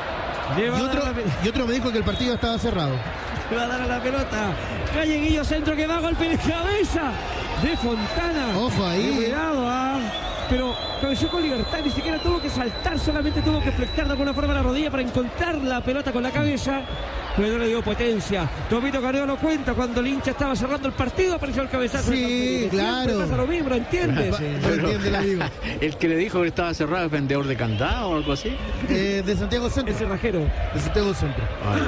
Y otro me dijo que el partido estaba cerrado. Le va a dar a la pelota. Galleguillo centro que va, golpe de cabeza de Fontana. Ojo ahí. Cuidado, pero cabeceó con libertad, ni siquiera tuvo que saltar, solamente tuvo que flectar de alguna forma la rodilla para encontrar la pelota con la cabeza, pero no le dio potencia. Tomito Careo lo cuenta, cuando el hincha estaba cerrando el partido apareció el cabezazo. Sí, claro. Pasa lo mismo, ¿entiendes? No entiende el amigo. El que le dijo que estaba cerrado es vendedor de candado o algo así. De Santiago Centro. El cerrajero. De Santiago Centro.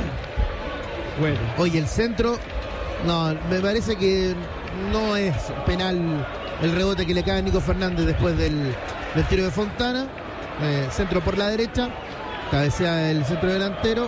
Bueno. Oye, el centro, no, me parece que no es penal el rebote que le cae a Nico Fernández después del tiro de Fontana. Centro por la derecha, cabecea el centro delantero.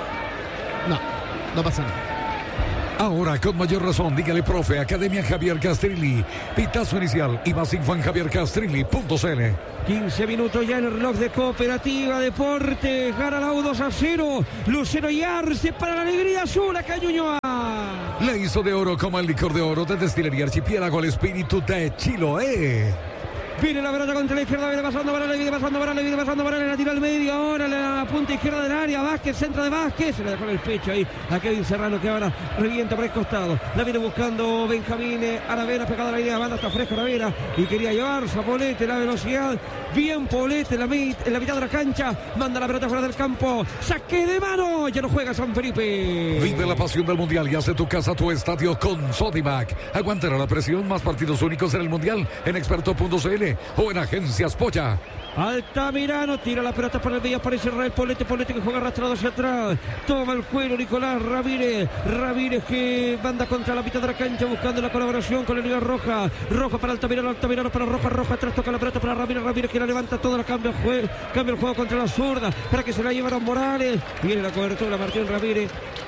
No pasa nada. Ahora, con mayor razón, dígale profe, Academia Javier Castrilli. Pitazo inicial y más info en javiercastrilli.cl. 15 minutos ya en el reloj de Cooperativa Deporte. Gana la U 2-0. Lucero y Arce para la alegría azul. Acá Ñuñoa. Le hizo de oro como el licor de oro de Destilería Archipiélago, el espíritu de Chiloé. Viene la pelota contra la izquierda, viene pasando Varane, la tira al medio, ahora la punta izquierda del área, Vázquez, centro de Vázquez, se le dejó en el pecho ahí a Kevin Serrano que ahora revienta por el costado, la viene buscando Benjamín Aravena, pegada a la línea de banda, está fresco Aravena y quería llevarse a Poblete, la velocidad, bien Poblete en la mitad de la cancha, manda la pelota fuera del campo, saque de mano, ya no juega San Felipe. Vive la pasión del Mundial y hace tu casa tu estadio con Sodimac. Aguantará la presión, más partidos únicos en el Mundial en experto.cl o en Agencias Polla. Altamirano tira la pelota para el medio, aparece Israel Poblete que juega arrastrado hacia atrás, toma el cuero Nicolás Ramírez que manda contra la mitad de la cancha buscando la colaboración con el Liga Roja para Altamirano para Roja atrás, toca la pelota para Ramírez que la levanta toda, cambia el juego contra la zurda para que se la llevaran Morales, viene la cobertura Martín Ramírez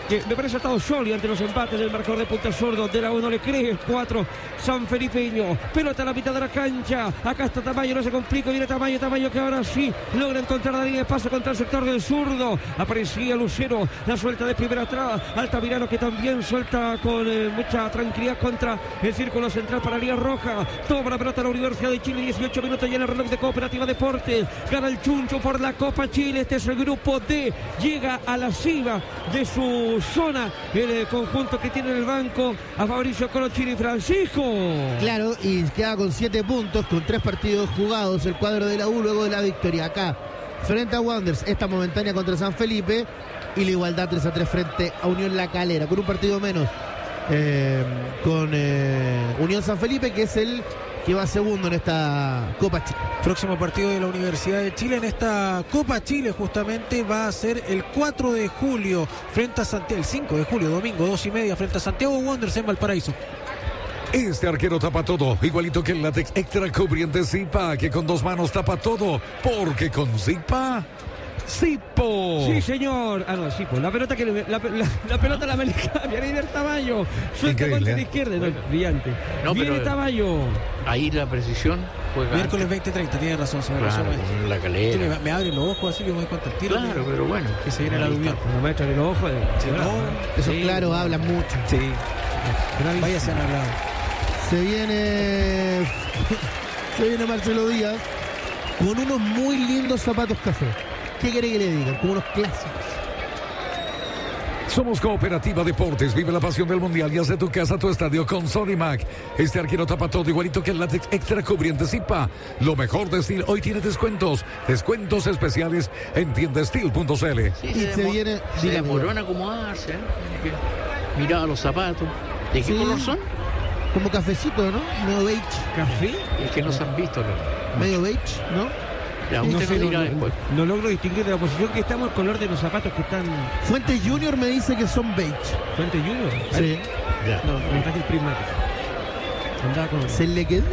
que me parece ha estado Scioli ante los empates del marcador de punta zurdo. De la 1 le cree 4 San Felipeño. Pelota a la mitad de la cancha. Acá está Tamayo, no se complica. Viene Tamayo que ahora sí logra encontrar la línea de paso contra el sector del zurdo. Aparecía Lucero. La suelta de primera atrás. Altamirano que también suelta con mucha tranquilidad contra el círculo central para Liga Roja. Toma la pelota a la Universidad de Chile. 18 minutos ya en el reloj de Cooperativa Deportes. Gana el Chuncho por la Copa Chile. Este es el grupo D. Llega a la cima de su zona el conjunto que tiene en el banco a Fabricio Colochini. Francisco. Claro, y queda con 7 puntos, con 3 partidos jugados el cuadro de la U luego de la victoria acá frente a Wanderers, esta momentánea contra San Felipe, y la igualdad 3-3 frente a Unión La Calera, con un partido menos con Unión San Felipe, que es el que va segundo en esta Copa Chile. Próximo partido de la Universidad de Chile en esta Copa Chile justamente va a ser el 4 de julio frente a Santiago, el 5 de julio, domingo, 2:30 frente a Santiago Wanderers en Valparaíso. Este arquero tapa todo, igualito que el látex extra cubriente Zipa, que con 2 manos tapa todo, porque con Zipa, Zipo. Sí, señor. No, Zipo. La pelota que la pelota la maneja viene Tamayo. Suelta contra la izquierda, no, brillante. No, viene Tamayo. Ahí la precisión juega. Miércoles 20:30, tiene razón, señor. Claro, con La Calera. Me abre los ojos así que me doy cuenta el tiro. Claro, pero bueno. Que se viene la aluvión. No me echan los ojos. Eso claro, hablan mucho. Sí. Vaya, se han hablado. Se viene Marcelo Díaz con unos muy lindos zapatos café. ¿Qué quiere que le digan? Como unos clásicos. Somos Cooperativa Deportes, vive la pasión del mundial y haz de tu casa tu estadio con Sodimac. Este arquero tapa todo, igualito que el látex extra cubriente Zipa. Lo mejor de Steel hoy tiene descuentos especiales en tiendasteel.cl. Sí, se demoró en acomodarse, miraba los zapatos. ¿De qué color son? Como cafecito, ¿no? Medio beige. ¿Café? Es que no se han visto, ¿no? Medio beige, ¿no? Ya, No usted sé, me dirá después. no logro distinguir de la posición que estamos el color de los zapatos que están. Fuentes Junior me dice que son beige. ¿Fuente Junior? Sí. Ya. No, me traje el prismático. Andaba con. ¿Se le quedó?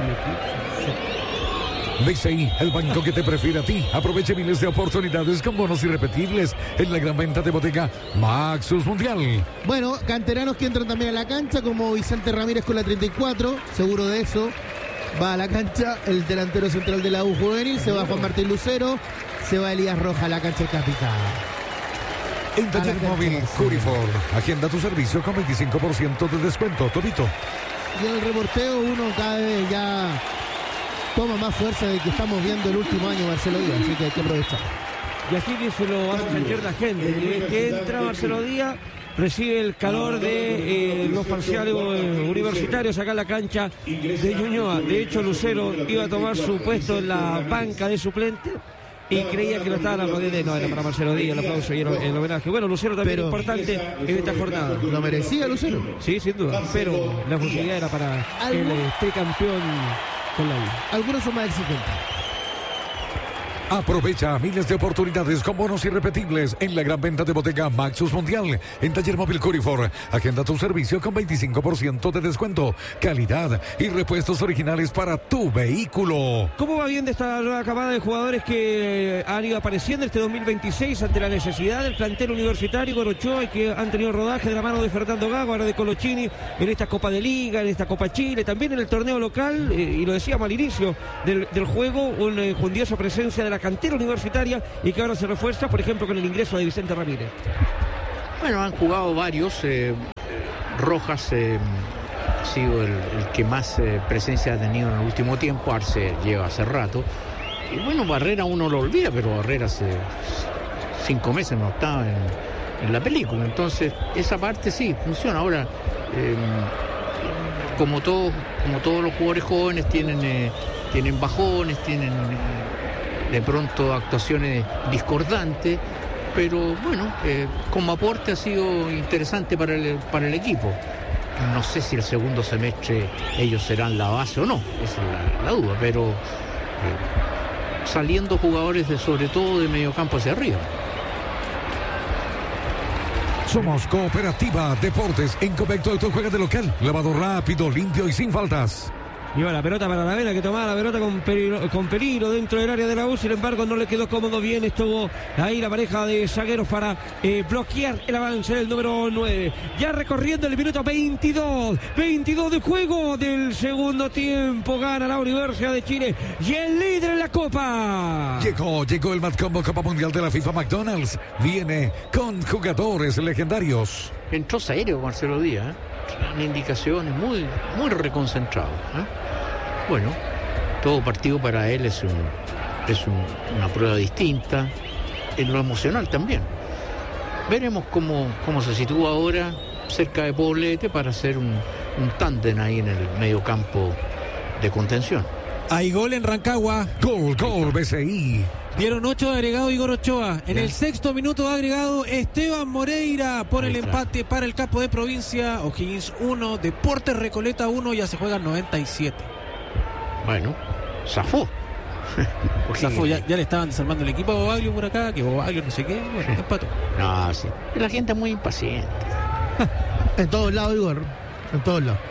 BCI, el banco que te prefiere a ti. Aproveche miles de oportunidades con bonos irrepetibles en la gran venta de bodega Maxus Mundial. Bueno, canteranos que entran también a la cancha, como Vicente Ramírez con la 34, seguro de eso. Va a la cancha el delantero central de la U juvenil, se va Juan Martín Lucero, se va Elías Roja a la cancha del capitán. En Taller Móvil Curifor, agenda tu servicio con 25% de descuento, Tobito. Y en el reporteo uno cada vez ya toma más fuerza de que estamos viendo el último año Marcelo Díaz, así que hay que aprovechar. Y así se lo hace sentir la gente. Que entra Marcelo Díaz, recibe el calor de los parciales universitarios acá en la cancha de Ñuñoa. De hecho, Lucero iba a tomar su puesto en la banca de suplente y creía que lo estaban aplaudiendo. No, era para Marcelo Díaz, el aplauso y el homenaje. Bueno, Lucero también importante en esta jornada. ¿Lo merecía Lucero? Sí, sin duda, pero la posibilidad era para el tricampeón con la U. Algunos son más exigentes. Aprovecha miles de oportunidades con bonos irrepetibles en la gran venta de bodega Maxus Mundial. En Taller Móvil Curifor, agenda tu servicio con 25% de descuento, calidad y repuestos originales para tu vehículo. ¿Cómo va viendo esta nueva camada de jugadores que han ido apareciendo este 2026 ante la necesidad del plantel universitario con Ochoa y que han tenido rodaje de la mano de Fernando Gago, ahora de Colochini, en esta Copa de Liga, en esta Copa Chile, también en el torneo local, y lo decíamos al inicio del juego, una jundiosa presencia de la cantera universitaria y que ahora se refuerza, por ejemplo, con el ingreso de Vicente Ramírez? Bueno, han jugado varios. Rojas ha sido el que más presencia ha tenido en el último tiempo. Arce lleva hace rato. Y bueno, Barrera uno lo olvida, pero Barrera hace 5 meses no estaba en la película. Entonces, esa parte sí funciona. Ahora, como todos los jugadores jóvenes tienen bajones, tienen de pronto actuaciones discordantes, pero bueno, como aporte ha sido interesante para el equipo. No sé si el segundo semestre ellos serán la base o no, esa es la duda, pero saliendo jugadores sobre todo de mediocampo hacia arriba. Somos Cooperativa Deportes. En Covecto Auto juega de local. Lavado rápido, limpio y sin faltas. Iba la pelota para Aravena, que tomaba la pelota con peligro dentro del área de la U. Sin embargo, no le quedó cómodo. Bien estuvo ahí la pareja de zagueros para bloquear el avance del número 9. Ya recorriendo el minuto 22 de juego del segundo tiempo. Gana la Universidad de Chile y el líder en la Copa. Llegó el Matcombo Copa Mundial de la FIFA. McDonald's viene con jugadores legendarios. Entró serio Marcelo Díaz, dan indicaciones, muy reconcentrado. Bueno, todo partido para él es una prueba distinta, en lo emocional también. Veremos cómo se sitúa ahora cerca de Poblete para hacer un tándem ahí en el medio campo de contención. Hay gol en Rancagua. Gol BCI. Dieron 8 de agregado Igor Ochoa. En el 6º minuto de agregado, Esteban Moreira por el empate para el campo de provincia. O'Higgins 1, Deportes Recoleta 1, ya se juegan 97. Bueno, zafó. Zafó, ya le estaban desarmando el equipo a Bobaglio por acá, que Bobaglio no sé qué, bueno, empató. No, sí. La gente es muy impaciente. En todos lados, Igor. En todos lados.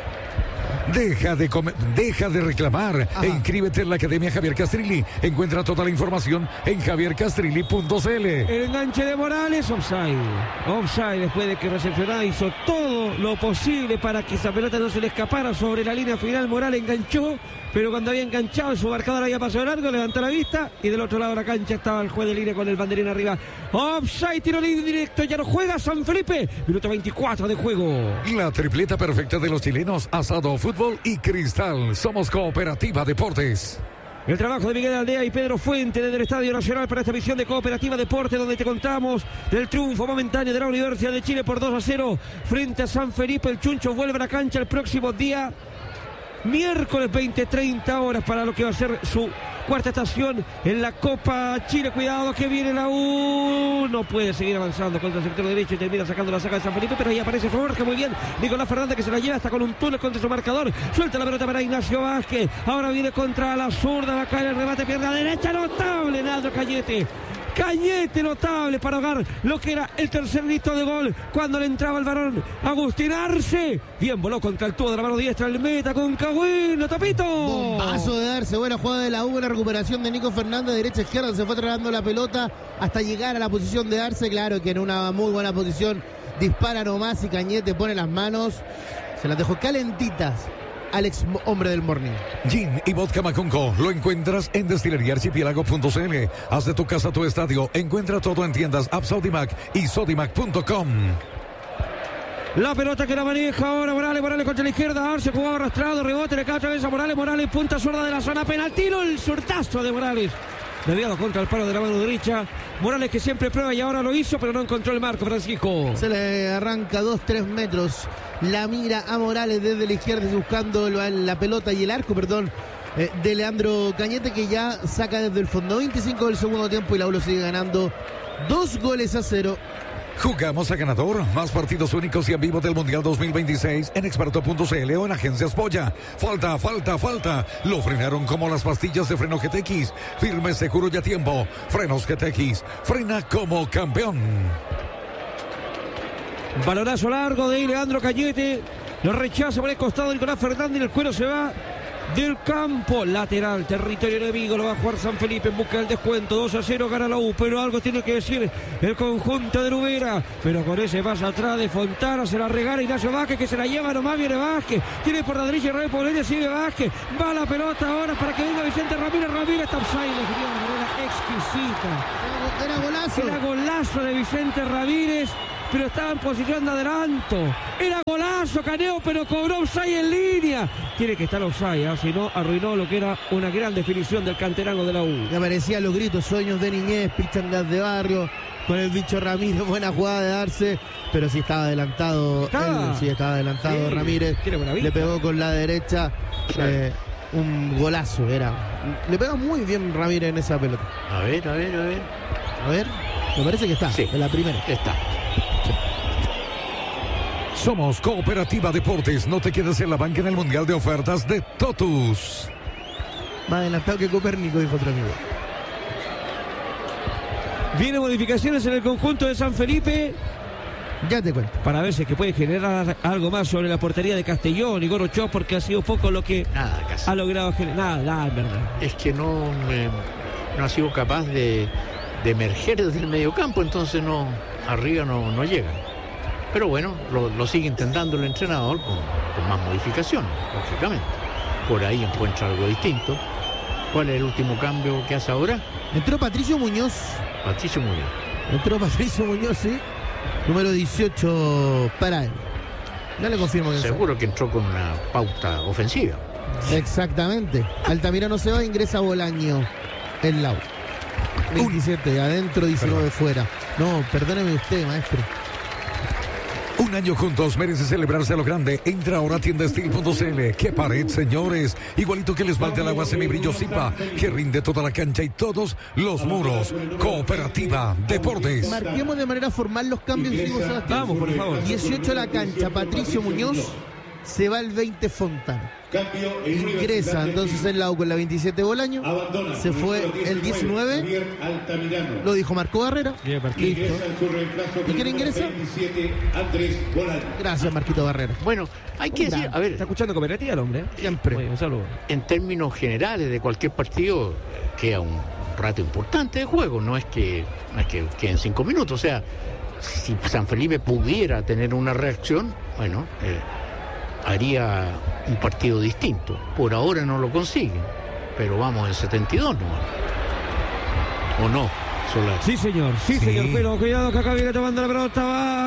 Deja de reclamar. Ajá. E inscríbete en la Academia Javier Castrilli. Encuentra toda la información en javiercastrilli.cl. El enganche de Morales, offside después de que recepcionada hizo todo lo posible para que esa pelota no se le escapara sobre la línea final. Morales enganchó, pero cuando había enganchado su marcador había pasado largo, levantó la vista y del otro lado de la cancha estaba el juez de línea con el banderín arriba. Offside, tiro libre directo, ya no juega San Felipe. Minuto 24 de juego. La tripleta perfecta de los chilenos: asado, fútbol y cristal. Somos Cooperativa Deportes. El trabajo de Miguel Aldea y Pedro Fuente desde el Estadio Nacional para esta emisión de Cooperativa Deportes, donde te contamos del triunfo momentáneo de la Universidad de Chile por 2-0 frente a San Felipe. El Chuncho vuelve a la cancha el próximo día miércoles 20-30 horas para lo que va a ser su cuarta estación en la Copa Chile. Cuidado que viene la U. No puede seguir avanzando contra el sector derecho y termina sacando la saca de San Felipe, pero ahí aparece Forja muy bien. Nicolás Fernández que se la lleva hasta con un túnel contra su marcador. Suelta la pelota para Ignacio Vázquez. Ahora viene contra la zurda. Va a caer el remate, pierna derecha. Notable Naldo Cañete notable para ahogar lo que era el tercer grito de gol cuando le entraba el varón Agustín Arce. Bien, voló contra el tubo de la mano diestra el meta con Cagüino, Tapito. Bombazo de Arce, buena jugada de la U, la recuperación de Nico Fernández, derecha izquierda, se fue trasladando la pelota hasta llegar a la posición de Arce. Claro que en una muy buena posición dispara nomás y Cañete pone las manos, se las dejó calentitas al ex hombre del Morning. Gin y vodka Macunco lo encuentras en destileriaarchipiélago.cl. Haz de tu casa tu estadio. Encuentra todo en tiendas App Sodimac y Sodimac.com. La pelota que la maneja ahora Morales contra la izquierda. Arce jugado arrastrado, rebote, le cae otra vez a Morales, punta zurda de la zona penal. Tiro el surtazo de Morales. Desviado contra el palo de la mano derecha. Morales que siempre prueba y ahora lo hizo, pero no encontró el marco, Francisco. Se le arranca 2-3 metros. La mira a Morales desde la izquierda buscando la pelota y el arco, de Leandro Cañete, que ya saca desde el fondo. 25 del segundo tiempo y la U lo sigue ganando 2-0. Jugamos a ganador. Más partidos únicos y en vivo del Mundial 2026 en experto.cl o en Agencias Polla. Falta. Lo frenaron como las pastillas de freno GTX. Firme, seguro y a tiempo. Frenos GTX. Frena como campeón. Balonazo largo de Leandro Cañete. Lo rechaza por el costado de Nicolás Fernández y el cuero se va del campo lateral, territorio enemigo. Lo va a jugar San Felipe en busca del descuento. 2-0 gana la U, pero algo tiene que decir el conjunto de Lubera. Pero con ese pase atrás de Fontana se la regala Ignacio Vázquez, que se la lleva nomás. Viene Vázquez, tiene por la derecha Ray Poblete, sigue Vázquez, va la pelota ahora para que venga Vicente Ramírez está offside, le dio de manera exquisita. Era golazo de Vicente Ramírez, pero estaba en posición de adelanto. Era golazo, Caneo, pero cobró offside en línea. Tiene que estar offside, si no arruinó lo que era una gran definición del canterano de la U. Me aparecían los gritos, sueños de niñez, pichangas de barrio, con el bicho Ramírez, buena jugada de Arce, pero sí estaba adelantado. Estaba adelantado Ramírez. Le pegó con la derecha. Un golazo era. Le pegó muy bien Ramírez en esa pelota. A ver. Me parece que está, en la primera. Está. Somos Cooperativa Deportes. No te quedes en la banca en el Mundial de Ofertas de Totus. Más adelantado que Copérnico, dijo otro amigo. Viene modificaciones en el conjunto de San Felipe. Ya te cuento. Para ver si es que puede generar algo más sobre la portería de Castellón y Gorochó, porque ha sido poco lo que ha logrado generar. Nada, en verdad. Es que no ha sido capaz de emerger desde el mediocampo, entonces arriba no llega. Pero bueno, lo sigue intentando el entrenador con más modificaciones, lógicamente. Por ahí encuentra algo distinto. ¿Cuál es el último cambio que hace ahora? Entró Patricio Muñoz. Entró Patricio Muñoz, sí. Número 18 para él. Ya le confirmo que seguro que entró con una pauta ofensiva. Exactamente. Altamirano se va, ingresa Bolaño en Lau. 27 adentro, 19 fuera. No, perdóneme usted, maestro. Un año juntos merece celebrarse a lo grande. Entra ahora a tiendastil.cl. ¡Qué pared, señores! Igualito que el esmalte al agua semibrillo Zipa, que rinde toda la cancha y todos los muros. Cooperativa Deportes. Marquemos de manera formal los cambios. Vamos, por favor. 18 la cancha, Patricio Muñoz. Se va el 20 Fontana. Ingresa entonces el Lau con la 27 Bolaño. Se fue el 19. Lo dijo Marco Barrera. Listo. ¿Y quién ingresa? Gracias, Marquito Barrera. Bueno, hay que decir, a ver, está escuchando Cooperativa el hombre, ¿eh? Siempre. Oye, un saludo. En términos generales de cualquier partido queda un rato importante de juego. No es que queden 5 minutos. O sea, si San Felipe pudiera tener una reacción, bueno, haría un partido distinto. Por ahora no lo consigue, pero vamos en 72, ¿no? ¿O no, Solar? Sí, señor, señor, pero cuidado que acá viene tomando la pelota,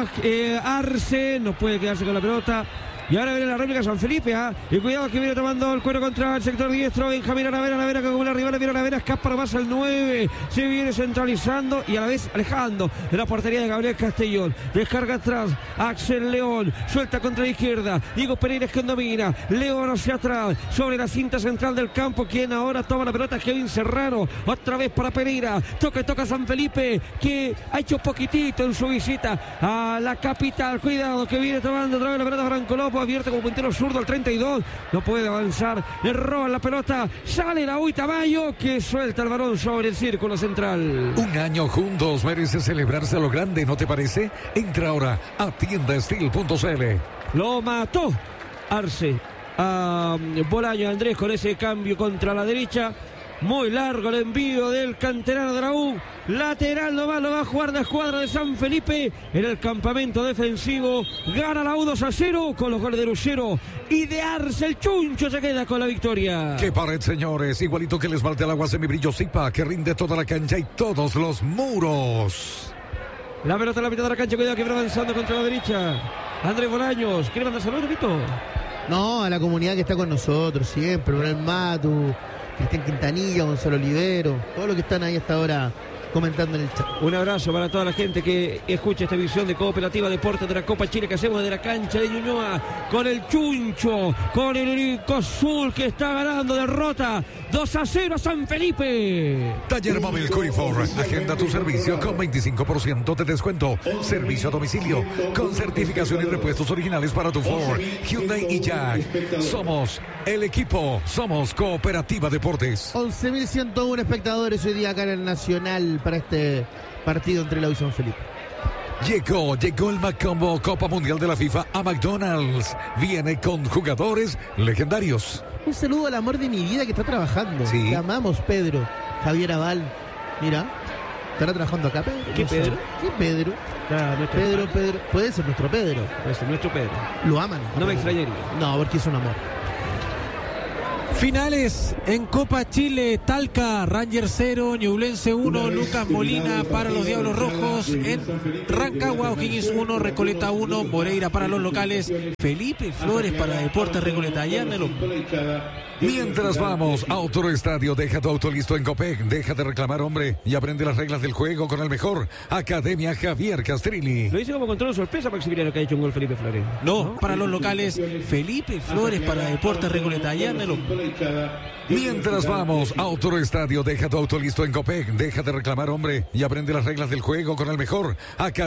va Arce, no puede quedarse con la pelota. Y ahora viene la réplica San Felipe, y cuidado que viene tomando el cuero contra el sector diestro. Benjamín Aravena que como la rival, viene Aravena, escapa más al 9. Se viene centralizando y a la vez alejando de la portería de Gabriel Castellón. Descarga atrás, Axel León, suelta contra la izquierda. Diego Pereira es quien domina. León hacia atrás, sobre la cinta central del campo. Quien ahora toma la pelota, Kevin Serrano. Otra vez para Pereira. Toca San Felipe, que ha hecho poquitito en su visita a la capital. Cuidado que viene tomando otra vez la pelota Franco Lopo. Abierto como puntero zurdo al 32, no puede avanzar, le roban la pelota, sale la Tamayo que suelta el balón sobre el círculo central. Un año juntos merece celebrarse a lo grande, ¿no te parece? Entra ahora a tiendastil.cl. Lo mató Arce a Bolaño Andrés con ese cambio contra la derecha. Muy largo el envío del canterano de la U. Lateral nomás lo va a jugar la escuadra de San Felipe en el campamento defensivo. Gana la U 2-0 con los goles de Lucero y de Arce. El Chuncho se queda con la victoria. ¡Qué pared, señores! Igualito que el esmalte al agua semibrillo Zipa, que rinde toda la cancha y todos los muros. La pelota en la mitad de la cancha. Cuidado que viene avanzando contra la derecha. Andrés Bolaños. ¿Quiere mandar saludos, Vito? No, a la comunidad que está con nosotros siempre. Por el Matu, Cristian Quintanilla, Gonzalo Olivero, todos los que están ahí hasta ahora comentando en el chat. Un abrazo para toda la gente que escucha esta edición de Cooperativa Deportes de la Copa Chile que hacemos de la cancha de Ñuñoa con el Chuncho, con el Urico Azul que está ganando, derrota 2-0 a San Felipe. Taller Móvil Curifor, agenda tu servicio con 25% de descuento, servicio a domicilio con certificación y repuestos originales para tu Ford, Hyundai y Jack. Somos el equipo, somos Cooperativa Deportes. 11.101 espectadores hoy día acá en el Nacional para este partido entre la U y San Felipe. Llegó el Macombo Copa Mundial de la FIFA a McDonald's. Viene con jugadores legendarios. Un saludo al amor de mi vida que está trabajando. Sí. Te amamos, Pedro. Javier Aval. Mira, ¿estará trabajando acá, Pedro? ¿Qué Pedro? ¿Qué Pedro? Pedro. Puede ser nuestro Pedro. Puede ser nuestro Pedro. Lo aman. No me extrañaría. No, porque es un amor. Finales en Copa Chile, Talca, Rangers 0, Ñublense 1, Lucas Molina para los Diablos Rojos, en Rancagua, O'Higgins 1, Recoleta 1, Moreira para los locales, Felipe Flores para Deportes Recoleta. Allá me lo... Mientras vamos a otro estadio, deja tu auto listo en Copec, deja de reclamar, hombre, y aprende las reglas del juego con el mejor. Academia Javier Castrilli. Lo hice como control sorpresa para exhibir lo que ha hecho un gol Felipe Flores. No, para los locales, Felipe Flores para Deportes Recoleta. Allá me lo... Mientras vamos a otro estadio, deja tu auto listo en Copec, deja de reclamar, hombre, y aprende las reglas del juego con el mejor.